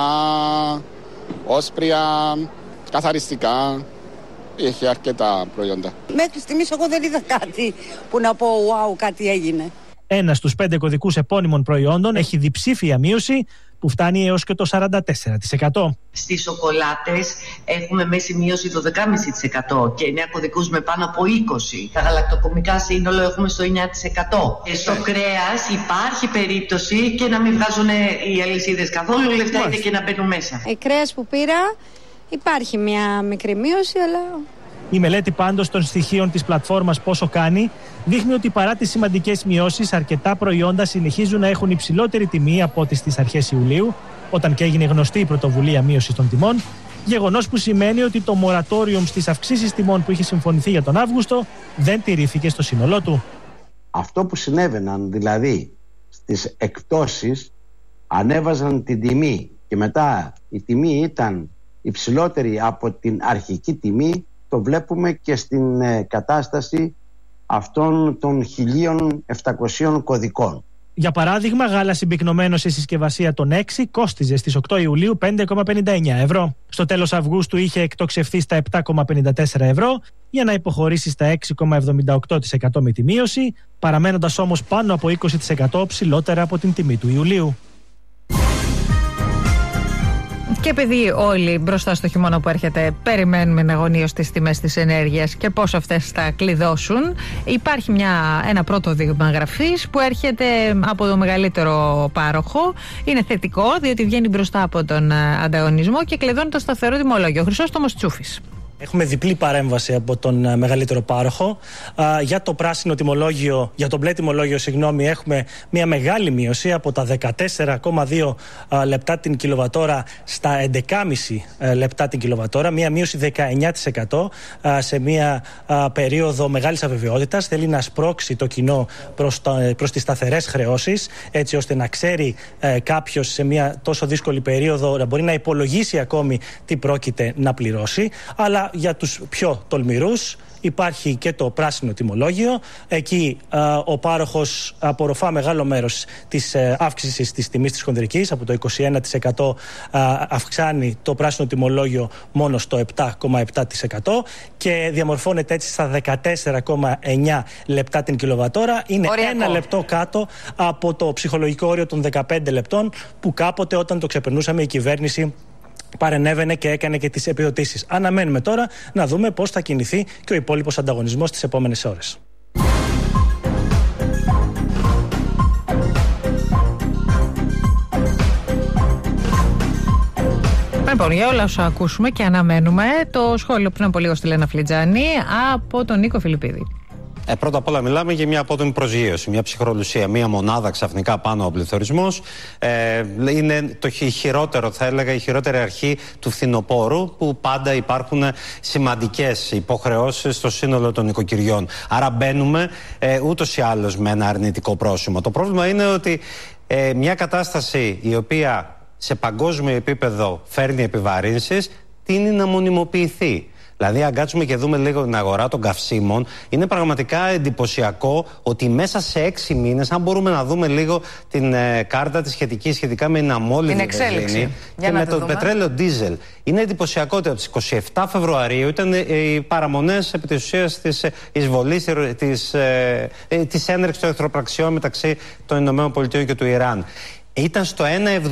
όσπρια, καθαριστικά. Έχει αρκετά προϊόντα. Μέχρι στιγμής εγώ δεν είδα κάτι που να πω wow, κάτι έγινε. Ένα στους 5 κωδικούς επώνυμων προϊόντων έχει διψήφια μείωση που φτάνει έως και το 44%. Στις σοκολάτες έχουμε μέση μείωση 12,5% και 9 κωδικούς με πάνω από 20%. Τα γαλακτοκομικά σύνολο έχουμε στο 9%. Στο κρέας υπάρχει περίπτωση και να μην βγάζουν οι αλυσίδες καθόλου λεφτά είτε και να μπαίνουν μέσα. Κρέας που πήρα υπάρχει μια μικρή μείωση, αλλά... Η μελέτη πάντως των στοιχείων της πλατφόρμας Πόσο Κάνει δείχνει ότι παρά τις σημαντικές μειώσεις, αρκετά προϊόντα συνεχίζουν να έχουν υψηλότερη τιμή από ό,τι στις αρχές Ιουλίου, όταν και έγινε γνωστή η πρωτοβουλία μείωσης των τιμών, γεγονός που σημαίνει ότι το μορατόριουμ στις αυξήσεις τιμών που είχε συμφωνηθεί για τον Αύγουστο δεν τηρήθηκε στο σύνολό του. Αυτό που συνέβαιναν δηλαδή στις εκπτώσεις, ανέβαζαν την τιμή και μετά η τιμή ήταν υψηλότερη από την αρχική τιμή, το βλέπουμε και στην κατάσταση αυτών των 1.700 κωδικών. Για παράδειγμα, γάλα συμπυκνωμένο σε συσκευασία των 6 κόστιζε στις 8 Ιουλίου 5,59 ευρώ. Στο τέλος Αυγούστου είχε εκτοξευθεί στα 7,54 ευρώ για να υποχωρήσει στα 6,78% με τη μείωση, παραμένοντας όμως πάνω από 20% ψηλότερα από την τιμή του Ιουλίου. Και επειδή όλοι μπροστά στο χειμώνα που έρχεται περιμένουμε εναγωνίως τις τιμές της ενέργειας και πώς αυτές θα κλειδώσουν, υπάρχει ένα πρώτο δείγμα γραφής που έρχεται από το μεγαλύτερο πάροχο. Είναι θετικό διότι βγαίνει μπροστά από τον ανταγωνισμό και κλειδώνει το σταθερό τιμολόγιο. Χρυσόστομος Τσούφης. Έχουμε διπλή παρέμβαση από τον μεγαλύτερο πάροχο. Για το πράσινο τιμολόγιο, για το μπλε τιμολόγιο, έχουμε μια μεγάλη μείωση από τα 14,2 λεπτά την κιλοβατόρα στα 11,5 λεπτά την κιλοβατόρα. Μια μείωση 19% σε μια περίοδο μεγάλης αβεβαιότητας. Θέλει να σπρώξει το κοινό προς τις σταθερές χρεώσεις, έτσι ώστε να ξέρει κάποιος σε μια τόσο δύσκολη περίοδο να μπορεί να υπολογίσει ακόμη τι πρόκειται να πληρώσει. Αλλά για τους πιο τολμηρούς υπάρχει και το πράσινο τιμολόγιο. Εκεί ο πάροχος απορροφά μεγάλο μέρος της αύξησης της τιμής της χονδρικής. Από το 21% αυξάνει το πράσινο τιμολόγιο μόνο στο 7,7% και διαμορφώνεται έτσι στα 14,9 λεπτά την κιλοβατόρα. Είναι ένα λεπτό κάτω από το ψυχολογικό όριο των 15 λεπτών που κάποτε όταν το ξεπερνούσαμε η κυβέρνηση παρενέβαινε και έκανε και τις επιδοτήσεις. Αναμένουμε τώρα να δούμε πώς θα κινηθεί και ο υπόλοιπος ανταγωνισμός τις επόμενες ώρες. Λοιπόν, για όλα όσα ακούσουμε και αναμένουμε, το σχόλιο πριν από λίγο στη Λένα Φλιτζάνη από τον Νίκο Φιλιππίδη. Πρώτα απ' όλα μιλάμε για μια απότομη προσγείωση, μια ψυχρολουσία, μια μονάδα ξαφνικά πάνω ο πληθωρισμός. Είναι το χειρότερο, θα έλεγα, η χειρότερη αρχή του φθινοπόρου, που πάντα υπάρχουν σημαντικές υποχρεώσεις στο σύνολο των νοικοκυριών. Άρα μπαίνουμε ούτως ή άλλως με ένα αρνητικό πρόσημο. Το πρόβλημα είναι ότι μια κατάσταση η οποία σε παγκόσμιο επίπεδο φέρνει επιβαρύνσεις τείνει να μονιμοποιηθεί. Δηλαδή, αν κάτσουμε και δούμε λίγο την αγορά των καυσίμων, είναι πραγματικά εντυπωσιακό ότι μέσα σε 6 μήνες, αν μπορούμε να δούμε λίγο την κάρτα τη σχετικά με την αμόλυδη βενζίνη και με το πετρέλαιο ντίζελ, είναι εντυπωσιακό ότι από τις 27 Φεβρουαρίου ήταν οι παραμονές επί της ουσίας της εισβολής, της έναρξης των εχθροπραξιών μεταξύ των ΗΠΑ και του Ιράν. Ήταν στο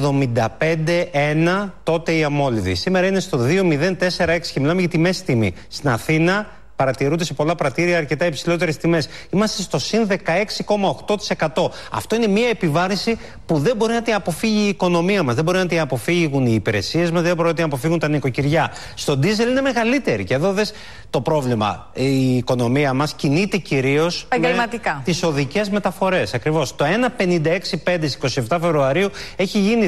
1,75-1 τότε η αμόλυδη. Σήμερα είναι στο 2,046 και μιλάμε για τη μέση τιμή. Στην Αθήνα παρατηρούνται σε πολλά πρατήρια αρκετά υψηλότερες τιμές. Είμαστε στο συν 16,8%. Αυτό είναι μια επιβάρυνση που δεν μπορεί να την αποφύγει η οικονομία μας. Δεν μπορεί να την αποφύγουν οι υπηρεσίες μας, δεν μπορεί να την αποφύγουν τα νοικοκυριά. Στο ντίζελ είναι μεγαλύτερη. Και εδώ δες το πρόβλημα. Η οικονομία μας κινείται κυρίως με τις οδικές μεταφορές. Ακριβώς. Το 1,56,5 στις 27 Φεβρουαρίου έχει γίνει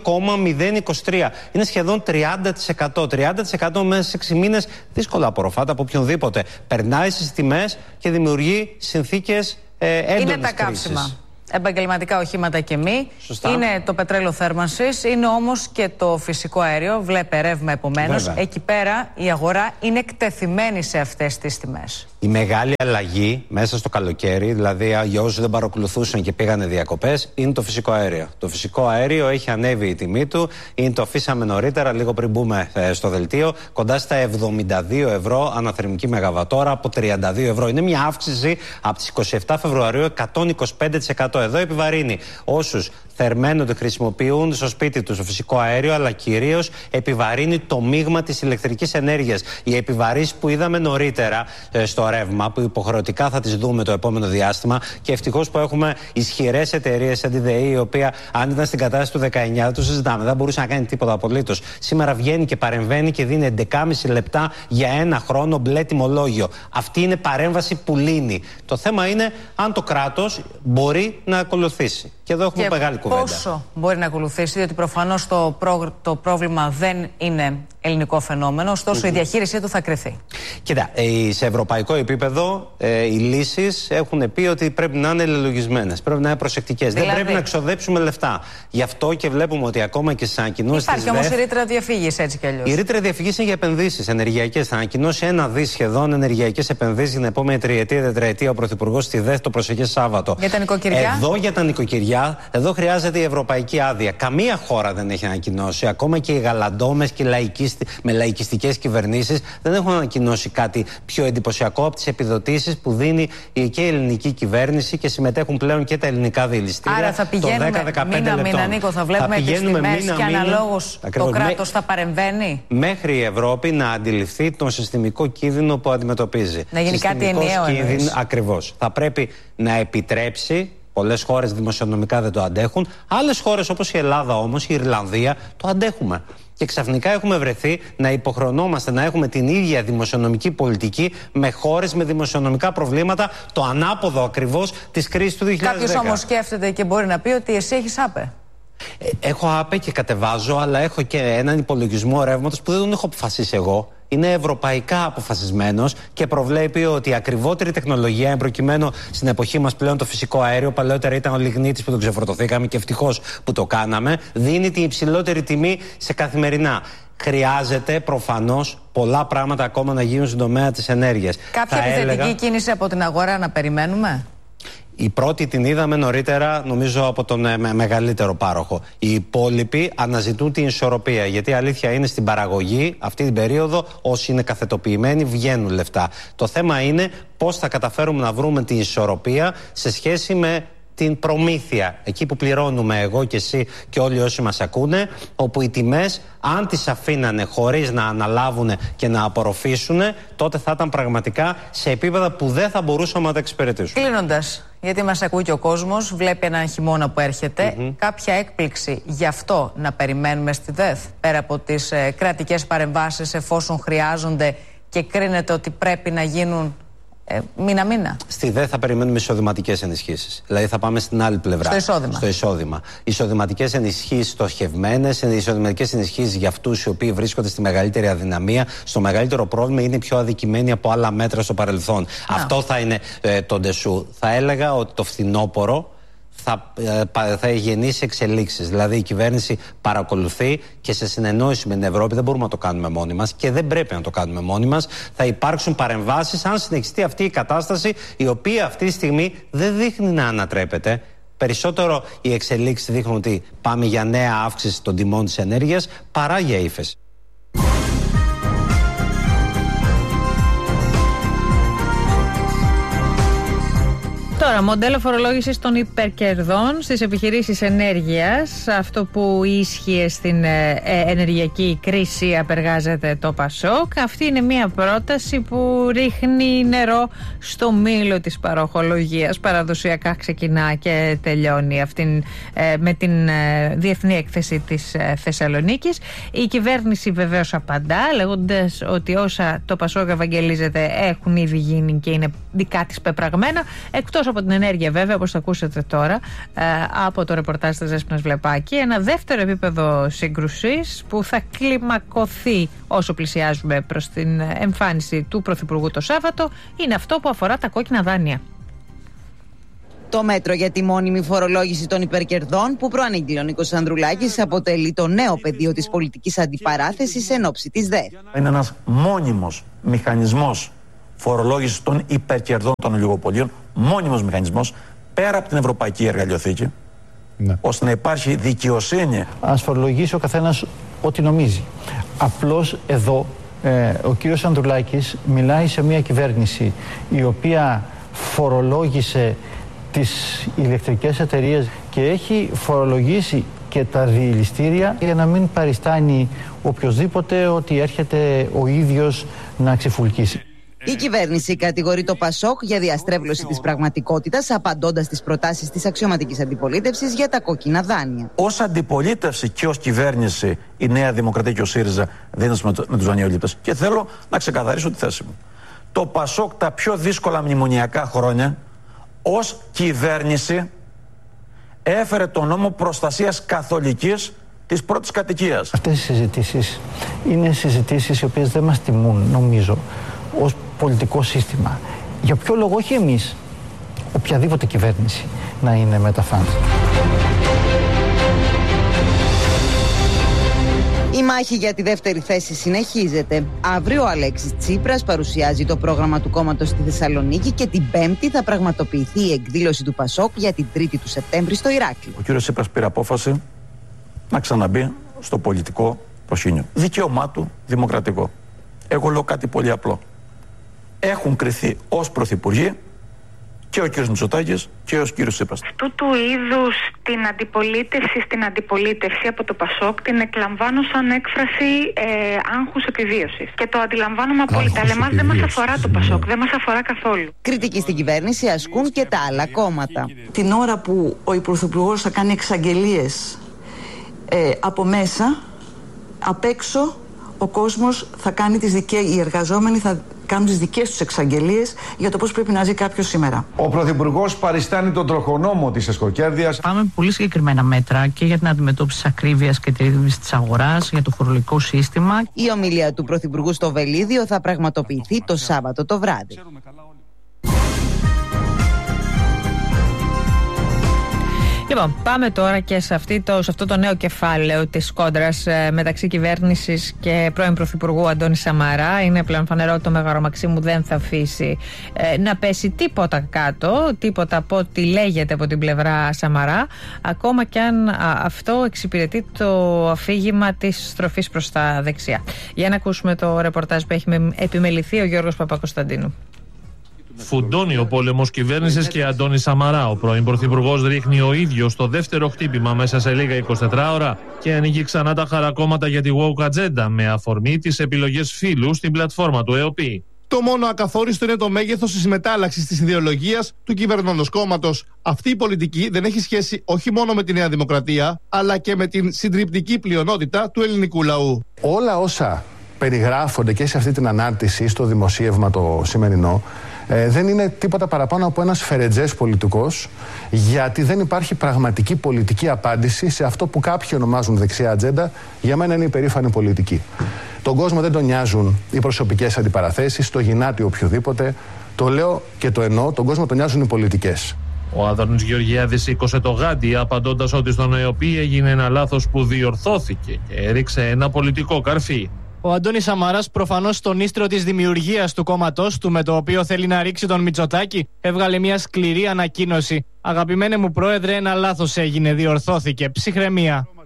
2,023. Είναι σχεδόν 30%. 30% μέσα σε 6 μήνες δύσκολα απορροφάται από οποιονδήποτε. Περνάει στις τιμές και δημιουργεί συνθήκες έντονης είναι τα καύσιμα. Επαγγελματικά οχήματα και μη. Σωστά. Είναι το πετρέλαιο θέρμανσης, είναι όμως και το φυσικό αέριο. Βλέπε ρεύμα επομένως. Εκεί πέρα η αγορά είναι εκτεθειμένη σε αυτές τις τιμές. Η μεγάλη αλλαγή μέσα στο καλοκαίρι, δηλαδή για όσους δεν παρακολουθούσαν και πήγανε διακοπές, είναι το φυσικό αέριο. Το φυσικό αέριο έχει ανέβει η τιμή του, το αφήσαμε νωρίτερα, λίγο πριν μπούμε στο δελτίο, κοντά στα 72 ευρώ αναθερμική μεγαβατόρα από 32 ευρώ. Είναι μια αύξηση από τις 27 Φεβρουαρίου 125%. Εδώ επιβαρύνει όσους θερμαίνονται, χρησιμοποιούν στο σπίτι τους το φυσικό αέριο, αλλά κυρίως επιβαρύνει το μείγμα της ηλεκτρικής ενέργειας. Οι επιβαρύσεις που είδαμε νωρίτερα στο ρεύμα, που υποχρεωτικά θα τις δούμε το επόμενο διάστημα, και ευτυχώς που έχουμε ισχυρές εταιρείες σαν τη ΔΕΗ, η οποία αν ήταν στην κατάσταση του 19, δεν το συζητάμε, δεν μπορούσε να κάνει τίποτα απολύτως. Σήμερα βγαίνει και παρεμβαίνει και δίνει 11,5 λεπτά για ένα χρόνο μπλε τιμολόγιο. Αυτή είναι παρέμβαση που λύνει. Το θέμα είναι αν το κράτος μπορεί να ακολουθήσει. Και εδώ έχουμε μεγάλη κουβέντα. Πόσο μπορεί να ακολουθήσει, διότι προφανώς το πρόβλημα δεν είναι ελληνικό φαινόμενο, ωστόσο η διαχείρισή του θα κριθεί. Κοίτα, σε ευρωπαϊκό επίπεδο οι λύσεις έχουν πει ότι πρέπει να είναι λελογισμένες, πρέπει να είναι προσεκτικές. Δεν πρέπει να ξοδέψουμε λεφτά. Γι' αυτό και βλέπουμε ότι ακόμα και στις ανακοινώσεις. Υπάρχει όμως η ρήτρα διαφύγης, έτσι κι αλλιώς. Η ρήτρα διαφυγής είναι για επενδύσεις ενεργειακές. Θα ανακοινώσει 1 δις σχεδόν ενεργειακές επενδύσεις για την επόμενη τριετία, τετραετία ο Πρωθυπουργός στη ΔΕΘ το προσεχές Σάββατο. Για τα νοικοκυριά. Εδώ για τα νοικοκυριά, εδώ χρειάζεται η ευρωπαϊκή άδεια. Καμία χώρα δεν έχει ανακοινώσει. Ακόμα και οι γαλαντόμες και με λαϊκιστικές κυβερνήσεις δεν έχουν ανακοινώσει κάτι πιο εντυπωσιακό από τις επιδοτήσεις που δίνει και η ελληνική κυβέρνηση και συμμετέχουν πλέον και τα ελληνικά διελιστήρια. Άρα θα πηγαίνουμε μήνα-μήνα, Νίκο, θα βλέπουμε τις τιμές και αναλόγως το κράτος θα παρεμβαίνει. Μέχρι η Ευρώπη να αντιληφθεί τον συστημικό κίνδυνο που αντιμετωπίζει. Να γίνει κάτι ενιαίο. Ακριβώς. Θα πρέπει να επιτρέψει. Πολλές χώρες δημοσιονομικά δεν το αντέχουν. Άλλες χώρες όπως η Ελλάδα όμως, η Ιρλανδία, το αντέχουμε. Και ξαφνικά έχουμε βρεθεί να υποχρεωνόμαστε να έχουμε την ίδια δημοσιονομική πολιτική με χώρες με δημοσιονομικά προβλήματα, το ανάποδο ακριβώς της κρίσης του 2010. Κάποιος όμως σκέφτεται και μπορεί να πει ότι εσύ έχεις ΑΠΕ. Έχω ΑΠΕ και κατεβάζω, αλλά έχω και έναν υπολογισμό ρεύματος που δεν τον έχω αποφασίσει εγώ. Είναι ευρωπαϊκά αποφασισμένος και προβλέπει ότι η ακριβότερη τεχνολογία, εμπροκειμένου στην εποχή μας πλέον το φυσικό αέριο, παλαιότερα ήταν ο λιγνίτης που τον ξεφορτωθήκαμε και ευτυχώς που το κάναμε, δίνει την υψηλότερη τιμή σε καθημερινά. Χρειάζεται προφανώς πολλά πράγματα ακόμα να γίνουν στον τομέα της ενέργειας. Κάποια επιθετική κίνηση από την αγορά να περιμένουμε? Η πρώτη την είδαμε νωρίτερα, νομίζω, από τον μεγαλύτερο πάροχο. Οι υπόλοιποι αναζητούν την ισορροπία. Γιατί η αλήθεια είναι στην παραγωγή, αυτή την περίοδο, όσοι είναι καθετοποιημένοι βγαίνουν λεφτά. Το θέμα είναι πώς θα καταφέρουμε να βρούμε την ισορροπία σε σχέση με την προμήθεια. Εκεί που πληρώνουμε εγώ και εσύ και όλοι όσοι μας ακούνε, όπου οι τιμές, αν τις αφήνανε χωρίς να αναλάβουν και να απορροφήσουν, τότε θα ήταν πραγματικά σε επίπεδα που δεν θα μπορούσαμε να τα εξυπηρετήσουμε. Κλείνοντας, γιατί μας ακούει και ο κόσμος, βλέπει έναν χειμώνα που έρχεται, κάποια έκπληξη γι' αυτό να περιμένουμε στη ΔΕΘ, πέρα από τις κρατικές παρεμβάσεις εφόσον χρειάζονται και κρίνεται ότι πρέπει να γίνουν μήνα-μήνα? Στη ΔΕΘ θα περιμένουμε εισοδηματικές ενισχύσεις. Δηλαδή θα πάμε στην άλλη πλευρά. Στο εισόδημα. Εισοδηματικές ενισχύσεις στοχευμένες, εισοδηματικές ενισχύσεις για αυτούς οι οποίοι βρίσκονται στη μεγαλύτερη αδυναμία. Στο μεγαλύτερο πρόβλημα είναι πιο αδικημένοι από άλλα μέτρα στο παρελθόν. Αυτό θα είναι το ντεσού. Θα έλεγα ότι το φθινόπωρο θα γεννήσει εξελίξεις. Δηλαδή η κυβέρνηση παρακολουθεί και σε συνεννόηση με την Ευρώπη, δεν μπορούμε να το κάνουμε μόνοι μας και δεν πρέπει να το κάνουμε μόνοι μας. Θα υπάρξουν παρεμβάσεις αν συνεχιστεί αυτή η κατάσταση, η οποία αυτή τη στιγμή δεν δείχνει να ανατρέπεται. Περισσότερο οι εξελίξεις δείχνουν ότι πάμε για νέα αύξηση των τιμών της ενέργειας παρά για ύφεση. Το Τώρα, μοντέλο φορολόγησης των υπερκερδών στις επιχειρήσεις ενέργειας. Αυτό που ίσχυε στην ενεργειακή κρίση απεργάζεται το ΠΑΣΟΚ. Αυτή είναι μια πρόταση που ρίχνει νερό στο μήλο της παροχολογίας. Παραδοσιακά ξεκινά και τελειώνει με την Διεθνή Έκθεση της Θεσσαλονίκης. Η κυβέρνηση βεβαίως απαντά, λέγοντας ότι όσα το ΠΑΣΟΚ ευαγγελίζεται έχουν ήδη γίνει και είναι δικά της πεπραγμένα, εκτός από την ενέργεια βέβαια, όπως θα ακούσετε τώρα από το ρεπορτάζ της Δέσποινας Βλεπάκη. Ένα δεύτερο επίπεδο σύγκρουσης που θα κλιμακωθεί όσο πλησιάζουμε προς την εμφάνιση του Πρωθυπουργού το Σάββατο είναι αυτό που αφορά τα κόκκινα δάνεια. Το μέτρο για τη μόνιμη φορολόγηση των υπερκερδών που προανήγγειλε ο Νίκος Ανδρουλάκης αποτελεί το νέο πεδίο της πολιτικής αντιπαράθεσης εν ώψη της ΔΕΘ. Είναι ένας μόνιμος μηχανισμός φορολόγησης των υπερκερδών των ολιγοπολίων, μόνιμος μηχανισμός πέρα από την Ευρωπαϊκή Εργαλειοθήκη, ώστε να υπάρχει δικαιοσύνη. Ας φορολογήσει ο καθένας ό,τι νομίζει. Απλώς εδώ ο κύριος Ανδρουλάκης μιλάει σε μια κυβέρνηση η οποία φορολόγησε τις ηλεκτρικές εταιρείες και έχει φορολογήσει και τα διελιστήρια για να μην παριστάνει οποιοσδήποτε ότι έρχεται ο ίδιος να ξεφουλκίσει. Η κυβέρνηση κατηγορεί το ΠΑΣΟΚ για διαστρέβλωση της πραγματικότητας, απαντώντας στις προτάσεις της αξιωματικής αντιπολίτευσης για τα κόκκινα δάνεια. Ως αντιπολίτευση και ως κυβέρνηση, η Νέα Δημοκρατία και ο ΣΥΡΙΖΑ δίνουν με τους δανειολήπτες. Και θέλω να ξεκαθαρίσω τη θέση μου. Το ΠΑΣΟΚ τα πιο δύσκολα μνημονιακά χρόνια, ως κυβέρνηση, έφερε τον νόμο προστασίας καθολικής της πρώτης κατοικίας. Αυτές οι συζητήσεις είναι συζητήσεις οι οποίες δεν μας τιμούν, νομίζω, ως πολιτικό σύστημα. Για ποιο λόγο, όχι εμείς, οποιαδήποτε κυβέρνηση να είναι με τα φαντ. Η μάχη για τη δεύτερη θέση συνεχίζεται. Αύριο ο Αλέξης Τσίπρας παρουσιάζει το πρόγραμμα του κόμματος στη Θεσσαλονίκη και την Πέμπτη θα πραγματοποιηθεί η εκδήλωση του ΠΑΣΟΚ για την 3η του Σεπτέμβρη στο Ηράκλειο. Ο κύριος Τσίπρας πήρε απόφαση να ξαναμπεί στο πολιτικό προσκήνιο. Δικαίωμά του, δημοκρατικό. Εγώ λέω κάτι πολύ απλό. Έχουν κριθεί ως πρωθυπουργοί και ο κύριος Μητσοτάκης και ο κύριος Τσίπρας. Αυτού του είδους την αντιπολίτευση στην αντιπολίτευση από το ΠΑΣΟΚ την εκλαμβάνω σαν έκφραση άγχους επιβίωσης. Και το αντιλαμβάνομαι απόλυτα. Αλλά εμάς δεν μας αφορά το ΠΑΣΟΚ, δεν μας αφορά καθόλου. Κριτική στην κυβέρνηση ασκούν και τα άλλα κόμματα. Την ώρα που ο Πρωθυπουργός θα κάνει εξαγγελίες από μέσα, απ' έξω ο κόσμος θα κάνει οι εργαζόμενοι θα κάνουν τις δικές τους εξαγγελίες για το πώς πρέπει να ζει κάποιος σήμερα. Ο Πρωθυπουργός παριστάνει τον τροχονόμο της εσκοκέρδειας. Πάμε με πολύ συγκεκριμένα μέτρα και για την αντιμετώπιση της ακρίβειας και τη ρύθμιση της αγοράς, για το φορολογικό σύστημα. Η ομιλία του Πρωθυπουργού στο Βελίδιο θα πραγματοποιηθεί το Σάββατο το βράδυ. Λοιπόν, πάμε τώρα και σε αυτό το νέο κεφάλαιο της κόντρας μεταξύ κυβέρνησης και πρώην Πρωθυπουργού Αντώνη Σαμαρά. Είναι πλέον φανερό ότι το Μέγαρο Μαξίμου δεν θα αφήσει να πέσει τίποτα κάτω, τίποτα από ό,τι λέγεται από την πλευρά Σαμαρά, ακόμα κι αν αυτό εξυπηρετεί το αφήγημα της στροφής προς τα δεξιά. Για να ακούσουμε το ρεπορτάζ που έχει επιμεληθεί ο Γιώργος Παπακοσταντίνου. Φουντώνει ο πόλεμος κυβέρνησης και Αντώνη Σαμαρά. Ο πρώην Πρωθυπουργός ρίχνει ο ίδιος το δεύτερο χτύπημα μέσα σε λίγα 24 ώρα και ανοίγει ξανά τα χαρακόμματα για τη woke ατζέντα με αφορμή τις επιλογές φίλου στην πλατφόρμα του ΕΟΠΗ. Το μόνο ακαθόριστο είναι το μέγεθος της μετάλλαξης της ιδεολογίας του κυβερνώντος κόμματος. Αυτή η πολιτική δεν έχει σχέση όχι μόνο με τη Νέα Δημοκρατία, αλλά και με την συντριπτική πλειονότητα του ελληνικού λαού. Όλα όσα περιγράφονται και σε αυτή την ανάρτηση, στο δημοσίευμα το σημερινό, δεν είναι τίποτα παραπάνω από ένας φερετζές πολιτικός, γιατί δεν υπάρχει πραγματική πολιτική απάντηση σε αυτό που κάποιοι ονομάζουν δεξιά ατζέντα. Για μένα είναι η περήφανη πολιτική. Τον κόσμο δεν τον νοιάζουν οι προσωπικές αντιπαραθέσεις, το γυνάτι οποιοδήποτε. Το λέω και το εννοώ, τον κόσμο τον νοιάζουν οι πολιτικές. Ο Άδωνης Γεωργιάδης σήκωσε το γάντι απαντώντας ότι στον ΕΟΠΗ έγινε ένα λάθος που διορθώθηκε και έριξε ένα πολιτικό καρφί. Ο Αντώνης Σαμαράς, προφανώς στον ίστρο της δημιουργίας του κόμματός του, με το οποίο θέλει να ρίξει τον Μητσοτάκη, έβγαλε μια σκληρή ανακοίνωση. Αγαπημένε μου πρόεδρε, ένα λάθος έγινε, διορθώθηκε. Ψυχραιμία.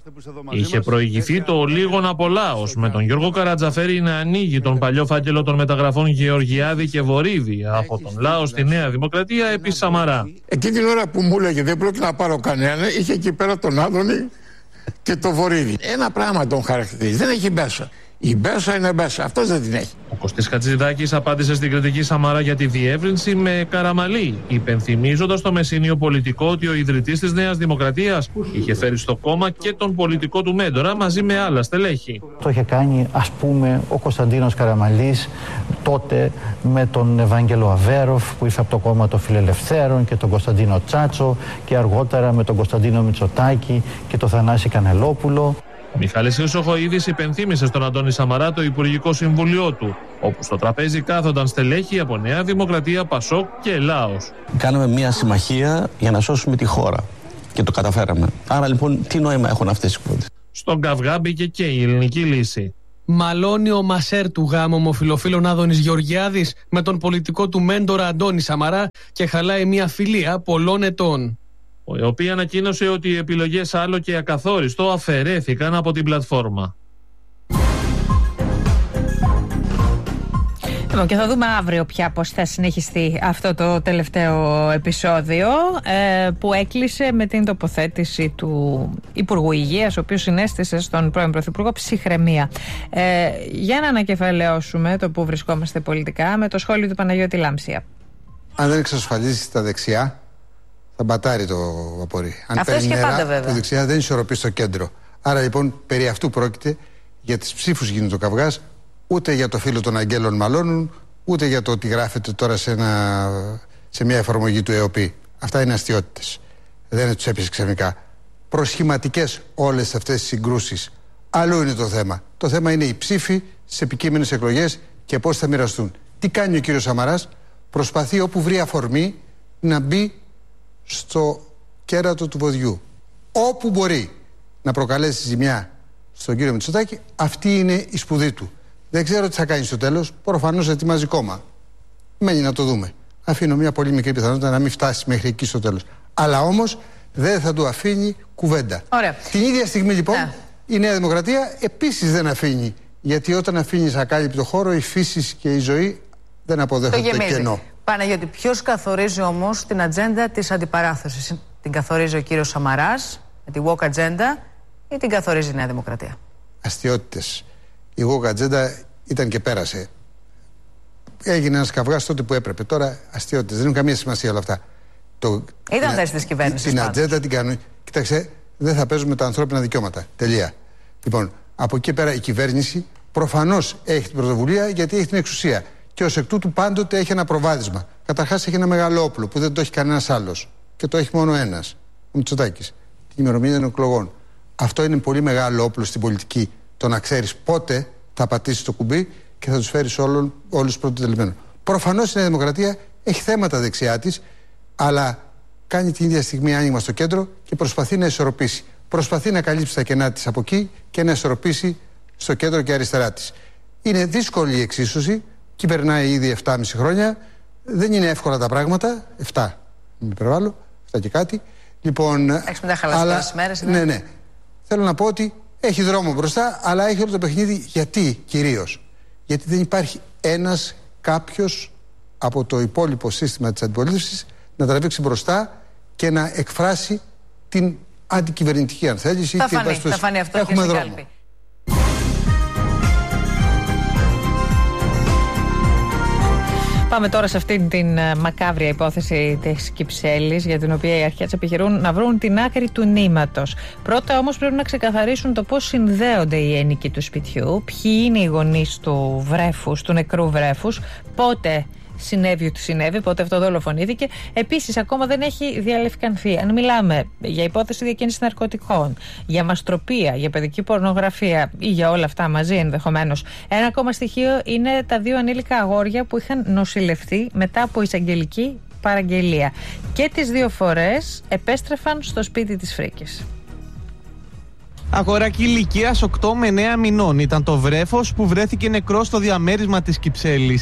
Είχε προηγηθεί το Λίγον Απολάος, με τον Γιώργο Καρατζαφέρη να ανοίγει τον παλιό φάκελο των μεταγραφών Γεωργιάδη και Βορύδη από τον Λάο στη Νέα Δημοκρατία επί Σαμαρά. Εκείνη την ώρα που μου έλεγε δεν πρόκειται να πάρω κανένα, είχε εκεί πέρα τον Άδωνη και το Βορύδη. Ένα πράγμα τον χαρακτηρίζει, δεν έχει μπέσα. Η μπέσα είναι μπέσα, αυτός δεν την έχει. Ο Κωστής Χατζηδάκης απάντησε στην κριτική Σαμαρά για τη διεύρυνση με καραμαλή, υπενθυμίζοντας στο μεσήνιο πολιτικό ότι ο ιδρυτής της Νέας Δημοκρατίας είχε φέρει στο κόμμα και τον πολιτικό του μέντορα μαζί με άλλα στελέχη. Το είχε κάνει, ας πούμε, ο Κωνσταντίνος Καραμαλής τότε με τον Ευάγγελο Αβέροφ που ήρθε από το κόμμα των Φιλελευθέρων και τον Κωνσταντίνο Τσάτσο και αργότερα με τον Κωνσταντίνο Μητσοτάκη και τον Θανάση Κανελόπουλο. Ο Μιχάλης Χρυσοχοΐδης υπενθύμησε στον Αντώνη Σαμαρά το Υπουργικό Συμβουλίο του, όπου στο τραπέζι κάθονταν στελέχη από Νέα Δημοκρατία, Πασόκ και Λάος. Κάναμε μια συμμαχία για να σώσουμε τη χώρα και το καταφέραμε. Άρα λοιπόν τι νόημα έχουν αυτές οι κουβέντες? Στον καυγά μπήκε και η ελληνική λύση. Μαλώνει ο μασέρ του γάμου ομοφυλοφίλων Άδωνης Γεωργιάδης με τον πολιτικό του μέντορα Αντώνη Σαμαρά και χαλάει μια φιλία πολλών ετών. Η οποία ανακοίνωσε ότι οι επιλογές άλλο και ακαθόριστο αφαιρέθηκαν από την πλατφόρμα. Και θα δούμε αύριο πια πώς θα συνεχιστεί αυτό το τελευταίο επεισόδιο που έκλεισε με την τοποθέτηση του Υπουργού Υγείας, ο οποίος συνέστησε στον πρώην Πρωθυπουργό ψυχραιμία. Για να ανακεφαλαιώσουμε το που βρισκόμαστε πολιτικά με το σχόλιο του Παναγιώτη Λάμψια. Αν δεν εξασφαλίσει τα δεξιά, θα μπατάρει το βαπορί. Αν παίρνει νερά, το δεξιά δεν ισορροπεί στο κέντρο. Άρα λοιπόν περί αυτού πρόκειται. Για τις ψήφους γίνεται ο καυγάς. Ούτε για το φίλο των Αγγέλων μαλώνουν, ούτε για το ότι γράφεται τώρα σε μια εφαρμογή του ΕΟΠΗ. Αυτά είναι αστιότητες. Δεν τους έπιασε ξαφνικά. Προσχηματικές όλες αυτές τις συγκρούσεις. Αλλού είναι το θέμα. Το θέμα είναι οι ψήφοι στις επικείμενες εκλογές και πώς θα μοιραστούν. Τι κάνει ο κύριος Σαμαράς? Προσπαθεί όπου βρει αφορμή να μπει στο κέρατο του βοδιού. Όπου μπορεί να προκαλέσει ζημιά στον κύριο Μητσοτάκη, αυτή είναι η σπουδή του. Δεν ξέρω τι θα κάνει στο τέλος. Προφανώς ετοιμάζει κόμμα. Μένει να το δούμε. Αφήνω μια πολύ μικρή πιθανότητα να μην φτάσει μέχρι εκεί στο τέλος. Αλλά όμως δεν θα του αφήνει κουβέντα. Ωραία. Την ίδια στιγμή λοιπόν η Νέα Δημοκρατία επίσης δεν αφήνει. Γιατί όταν αφήνεις ακάλυπτο χώρο, η φύση και η ζωή δεν αποδέχονται το κενό. Παναγιώτη, ποιος καθορίζει όμως την ατζέντα της αντιπαράθεσης? Την καθορίζει ο κύριος Σαμαράς με τη woke ατζέντα ή την καθορίζει η Νέα Δημοκρατία? Αστιότητες. Η woke ατζέντα ήταν και πέρασε. Έγινε ένας καυγάς τότε που έπρεπε. Τώρα αστιότητες. Δεν έχουν καμία σημασία όλα αυτά. Ήταν θέση της κυβέρνησης. Την ατζέντα την κάνουν. Κοίταξε, δεν θα παίζουμε τα ανθρώπινα δικαιώματα. Τελεία. Λοιπόν, από εκεί πέρα η κυβέρνηση προφανώς έχει την πρωτοβουλία γιατί έχει την εξουσία. Και ως εκ τούτου πάντοτε έχει ένα προβάδισμα. Καταρχάς έχει ένα μεγάλο όπλο που δεν το έχει κανένας άλλος. Και το έχει μόνο ένας. Ο Μητσοτάκης. Την ημερομηνία των εκλογών. Αυτό είναι πολύ μεγάλο όπλο στην πολιτική. Το να ξέρεις πότε θα πατήσεις το κουμπί και θα τους φέρεις όλους πρωτοτελεσμένους. Προφανώς η Νέα Δημοκρατία έχει θέματα δεξιά της, αλλά κάνει την ίδια στιγμή άνοιγμα στο κέντρο και προσπαθεί να ισορροπήσει. Προσπαθεί να καλύψει τα κενά της από εκεί και να ισορροπήσει στο κέντρο και αριστερά της. Είναι δύσκολη η εξίσωση. Κυβερνάει ήδη 7,5 χρόνια. Δεν είναι εύκολα τα πράγματα. 7, μην υπερβάλλω, 7 και κάτι. Λοιπόν, έχεις μετά χαλασμένες μέρες. Ναι. Θέλω να πω ότι έχει δρόμο μπροστά, αλλά έχει όλο το παιχνίδι. Γιατί κυρίως? Γιατί δεν υπάρχει κάποιος από το υπόλοιπο σύστημα της αντιπολίτευσης να τραβήξει μπροστά και να εκφράσει την αντικυβερνητική αν θέλεις. Θα φανεί αυτό. Έχουμε και δρόμο. Κάλπη. Πάμε τώρα σε αυτήν την μακάβρια υπόθεση της Κυψέλης, για την οποία οι αρχές επιχειρούν να βρουν την άκρη του νήματος. Πρώτα όμως πρέπει να ξεκαθαρίσουν το πώς συνδέονται οι ένοικοι του σπιτιού, ποιοι είναι οι γονείς του βρέφους, του νεκρού βρέφους, πότε συνέβη ότι συνέβη, πότε αυτό δολοφονήθηκε. Επίσης, ακόμα δεν έχει διαλευκανθεί. Αν μιλάμε για υπόθεση διακίνησης ναρκωτικών, για μαστροπία, για παιδική πορνογραφία ή για όλα αυτά μαζί ενδεχομένως. Ένα ακόμα στοιχείο είναι τα 2 ανήλικα αγόρια που είχαν νοσηλευτεί μετά από εισαγγελική παραγγελία. Και τις 2 φορές επέστρεφαν στο σπίτι της Φρίκης. Αγοράκι ηλικίας 8 με 9 μηνών ήταν το βρέφος που βρέθηκε νεκρό στο διαμέρισμα της Κυψέλης.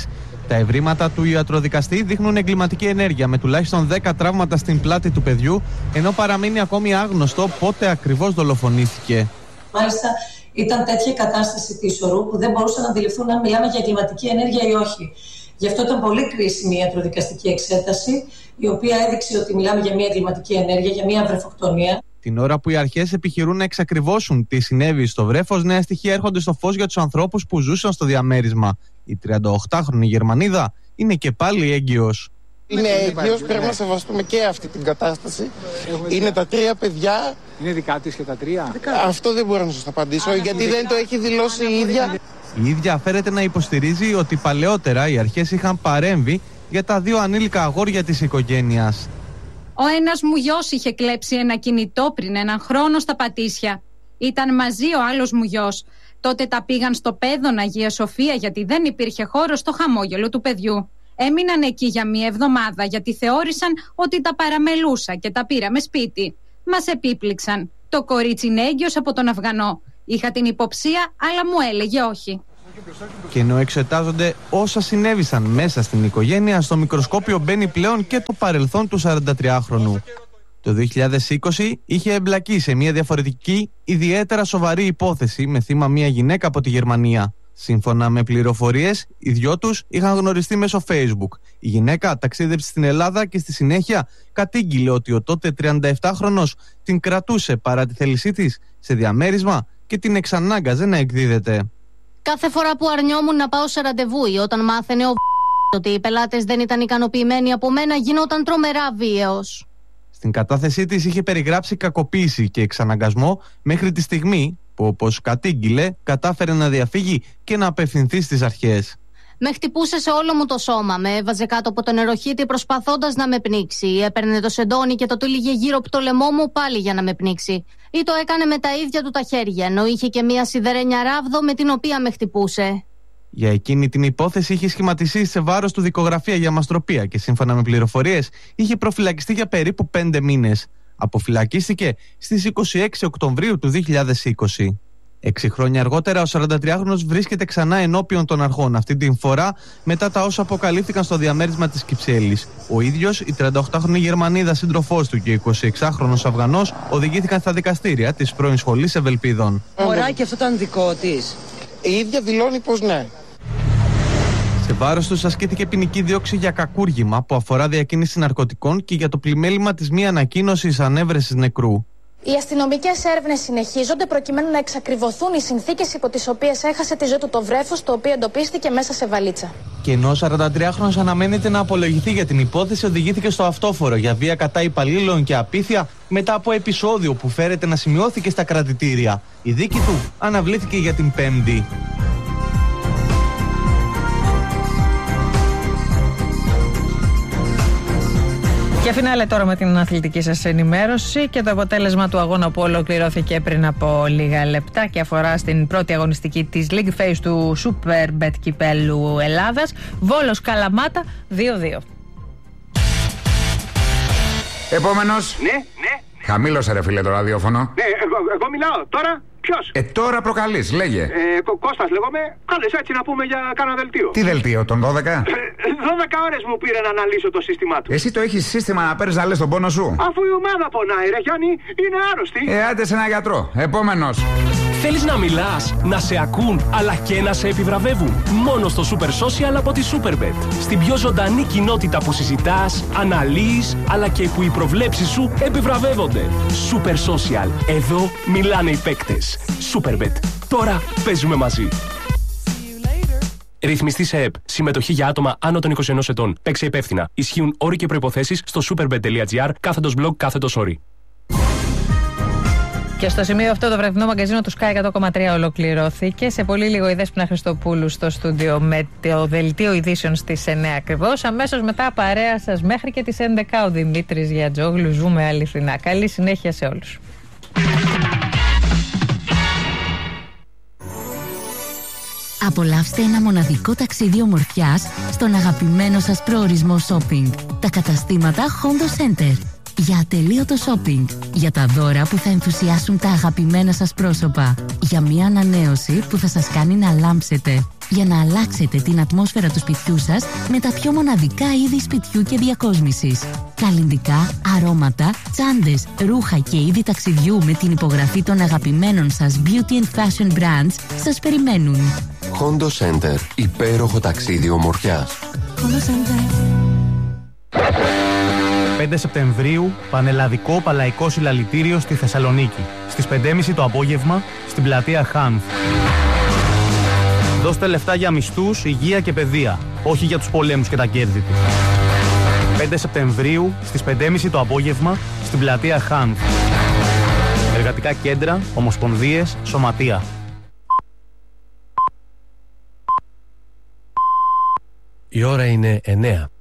Τα ευρήματα του ιατροδικαστή δείχνουν εγκληματική ενέργεια με τουλάχιστον 10 τραύματα στην πλάτη του παιδιού, ενώ παραμένει ακόμη άγνωστο πότε ακριβώς δολοφονήθηκε. Μάλιστα, ήταν τέτοια κατάσταση της ορού που δεν μπορούσαν να αντιληφθούν αν μιλάμε για εγκληματική ενέργεια ή όχι. Γι' αυτό ήταν πολύ κρίσιμη η ιατροδικαστική εξέταση, η οποία έδειξε ότι μιλάμε για μια εγκληματική ενέργεια, για μια βρεφοκτονία. Την ώρα που οι αρχές επιχειρούν να εξακριβώσουν τι συνέβη στο βρέφος, νέα στοιχεία έρχονται στο φως για τους ανθρώπους που ζούσαν στο διαμέρισμα. Η 38χρονη Γερμανίδα είναι και πάλι έγκυος. Είναι έγκυος, πρέπει να σεβαστούμε και αυτή την κατάσταση. Είναι τα 3 παιδιά. Είναι δικά της και τα 3. Αυτό δεν μπορώ να σας απαντήσω, γιατί δεν το έχει δηλώσει η ίδια. Η ίδια φέρεται να υποστηρίζει ότι παλαιότερα οι αρχές είχαν παρέμβει για τα 2 ανήλικα αγόρια της οικογένειας. Ο ένας μου γιος είχε κλέψει ένα κινητό πριν 1 χρόνο στα Πατήσια. Ήταν μαζί ο άλλος μου γιος. Τότε τα πήγαν στο Πέδον Αγία Σοφία γιατί δεν υπήρχε χώρο στο χαμόγελο του παιδιού. Έμειναν εκεί για 1 εβδομάδα γιατί θεώρησαν ότι τα παραμελούσα και τα πήραμε σπίτι. Μας επίπληξαν. Το κορίτσι είναι έγκυος από τον Αφγανό. Είχα την υποψία, αλλά μου έλεγε όχι. Και ενώ εξετάζονται όσα συνέβησαν μέσα στην οικογένεια, στο μικροσκόπιο μπαίνει πλέον και το παρελθόν του 43χρονου. Το 2020 είχε εμπλακεί σε μια διαφορετική, ιδιαίτερα σοβαρή υπόθεση με θύμα μια γυναίκα από τη Γερμανία. Σύμφωνα με πληροφορίες, οι 2 τους είχαν γνωριστεί μέσω Facebook. Η γυναίκα ταξίδεψε στην Ελλάδα και στη συνέχεια κατήγγειλε ότι ο τότε 37χρονος την κρατούσε παρά τη θέλησή της σε διαμέρισμα και την εξανάγκαζε να εκδίδεται. Κάθε φορά που αρνιόμουν να πάω σε ραντεβού ή όταν μάθαινε ο ότι οι πελάτες δεν ήταν ικανοποιημένοι από μένα, γινόταν τρομερά βίαιος. Στην κατάθεσή της είχε περιγράψει κακοποίηση και εξαναγκασμό μέχρι τη στιγμή που, όπως κατήγγειλε, κατάφερε να διαφύγει και να απευθυνθεί στις αρχές. Με χτυπούσε σε όλο μου το σώμα, με έβαζε κάτω από τον νεροχύτη προσπαθώντας να με πνίξει. Έπαιρνε το σεντόνι και το τύλιγε γύρω από το λαιμό μου πάλι για να με πνίξει. Ή το έκανε με τα ίδια του τα χέρια, ενώ είχε και μία σιδερένια ράβδο με την οποία με χτυπούσε. Για εκείνη την υπόθεση είχε σχηματιστεί σε βάρος του δικογραφία για μαστροπία και σύμφωνα με πληροφορίες είχε προφυλακιστεί για περίπου 5 μήνες. Αποφυλακίστηκε στις 26 Οκτωβρίου του 2020. 6 χρόνια αργότερα, ο 43χρονος βρίσκεται ξανά ενώπιον των αρχών, αυτή την φορά μετά τα όσα αποκαλύφθηκαν στο διαμέρισμα της Κυψέλης. Ο ίδιος, η 38χρονη Γερμανίδα σύντροφός του και ο 26χρονος Αφγανός οδηγήθηκαν στα δικαστήρια της πρώην σχολής Ευελπίδων. Μωράκι, αυτό ήταν δικό της. Η ίδια δηλώνει πως ναι. Σε βάρος τους ασκήθηκε ποινική δίωξη για κακούργημα που αφορά διακίνηση ναρκωτικών και για το πλημέλημα της μη ανακοίνωσης ανέβρεσης νεκρού. Οι αστυνομικές έρευνες συνεχίζονται προκειμένου να εξακριβωθούν οι συνθήκες υπό τις οποίες έχασε τη ζωή του το βρέφος, το οποίο εντοπίστηκε μέσα σε βαλίτσα. Και ενώ ο 43χρονος αναμένεται να απολογηθεί για την υπόθεση, οδηγήθηκε στο αυτόφορο για βία κατά υπαλλήλων και απίθεια μετά από επεισόδιο που φέρεται να σημειώθηκε στα κρατητήρια. Η δίκη του αναβλήθηκε για την Πέμπτη. Και φινάλε τώρα με την αθλητική σας ενημέρωση και το αποτέλεσμα του αγώνα που ολοκληρώθηκε πριν από λίγα λεπτά και αφορά στην πρώτη αγωνιστική της League Phase του Superbet Κυπέλλου Ελλάδας. Βόλος Καλαμάτα 2-2. Επόμενος. Ναι. Χαμήλωσε ρε φίλε το ραδιόφωνο. Ναι, εγώ μιλάω τώρα. Ποιος? Τώρα προκαλείς, λέγε. Κώστας λέγομαι. Κάλες έτσι να πούμε για κάνα δελτίο. Τι δελτίο, τον 12? 12 ώρες μου πήρε να αναλύσω το σύστημά του. Εσύ το έχεις σύστημα να παίρνεις να λες τον πόνο σου? Αφού η ομάδα πονάει ρε Γιάννη, είναι άρρωστη. Άντε σε ένα γιατρό. Επόμενος. Θέλεις να μιλάς, να σε ακούν, αλλά και να σε επιβραβεύουν? Μόνο στο Super Social από τη Superbet. Στην πιο ζωντανή κοινότητα που συζητάς, αναλύεις, αλλά και που οι προβλέψεις σου επιβραβεύονται. Super Social. Εδώ μιλάνε οι παίκτες. Superbet. Τώρα παίζουμε μαζί. Ρυθμιστή σε ΕΠ. Συμμετοχή για άτομα άνω των 21 ετών. Παίξε υπεύθυνα. Ισχύουν όροι και προϋποθέσεις στο superbet.gr/blog/όροι. Και στο σημείο αυτό το βραδινό μαγκαζίνο του Sky 100,3 ολοκληρώθηκε. Σε πολύ λίγο η Δέσποινα Χριστοπούλου στο στούντιο με το δελτίο ειδήσεων στις 9 ακριβώς. Αμέσως μετά παρέα σας μέχρι και τις 11 ο Δημήτρης Γιατζόγλου. Ζούμε αληθινά. Καλή συνέχεια σε όλους. Απολαύστε ένα μοναδικό ταξίδι ομορφιάς στον αγαπημένο σας προορισμό shopping. Τα καταστήματα Hondo Center. Για ατελείωτο shopping. Για τα δώρα που θα ενθουσιάσουν τα αγαπημένα σας πρόσωπα. Για μια ανανέωση που θα σας κάνει να λάμψετε. για να αλλάξετε την ατμόσφαιρα του σπιτιού σας με τα πιο μοναδικά είδη σπιτιού και διακόσμησης. Καλλυντικά, αρώματα, τσάντες, ρούχα και είδη ταξιδιού με την υπογραφή των αγαπημένων σας beauty and fashion brands σας περιμένουν. Hondo Center. Υπέροχο ταξίδι ομορφιάς. 5 Σεπτεμβρίου, πανελλαδικό παλαϊκό συλλαλητήριο στη Θεσσαλονίκη. Στις 5.30 το απόγευμα, στην πλατεία Χάνθ. Δώστε λεφτά για μισθούς, υγεία και παιδεία, όχι για τους πολέμους και τα κέρδη τους. 5 Σεπτεμβρίου, στις 5.30 το απόγευμα, στην πλατεία Χάνθ. Εργατικά κέντρα, ομοσπονδίες, σωματεία. Η ώρα είναι 9.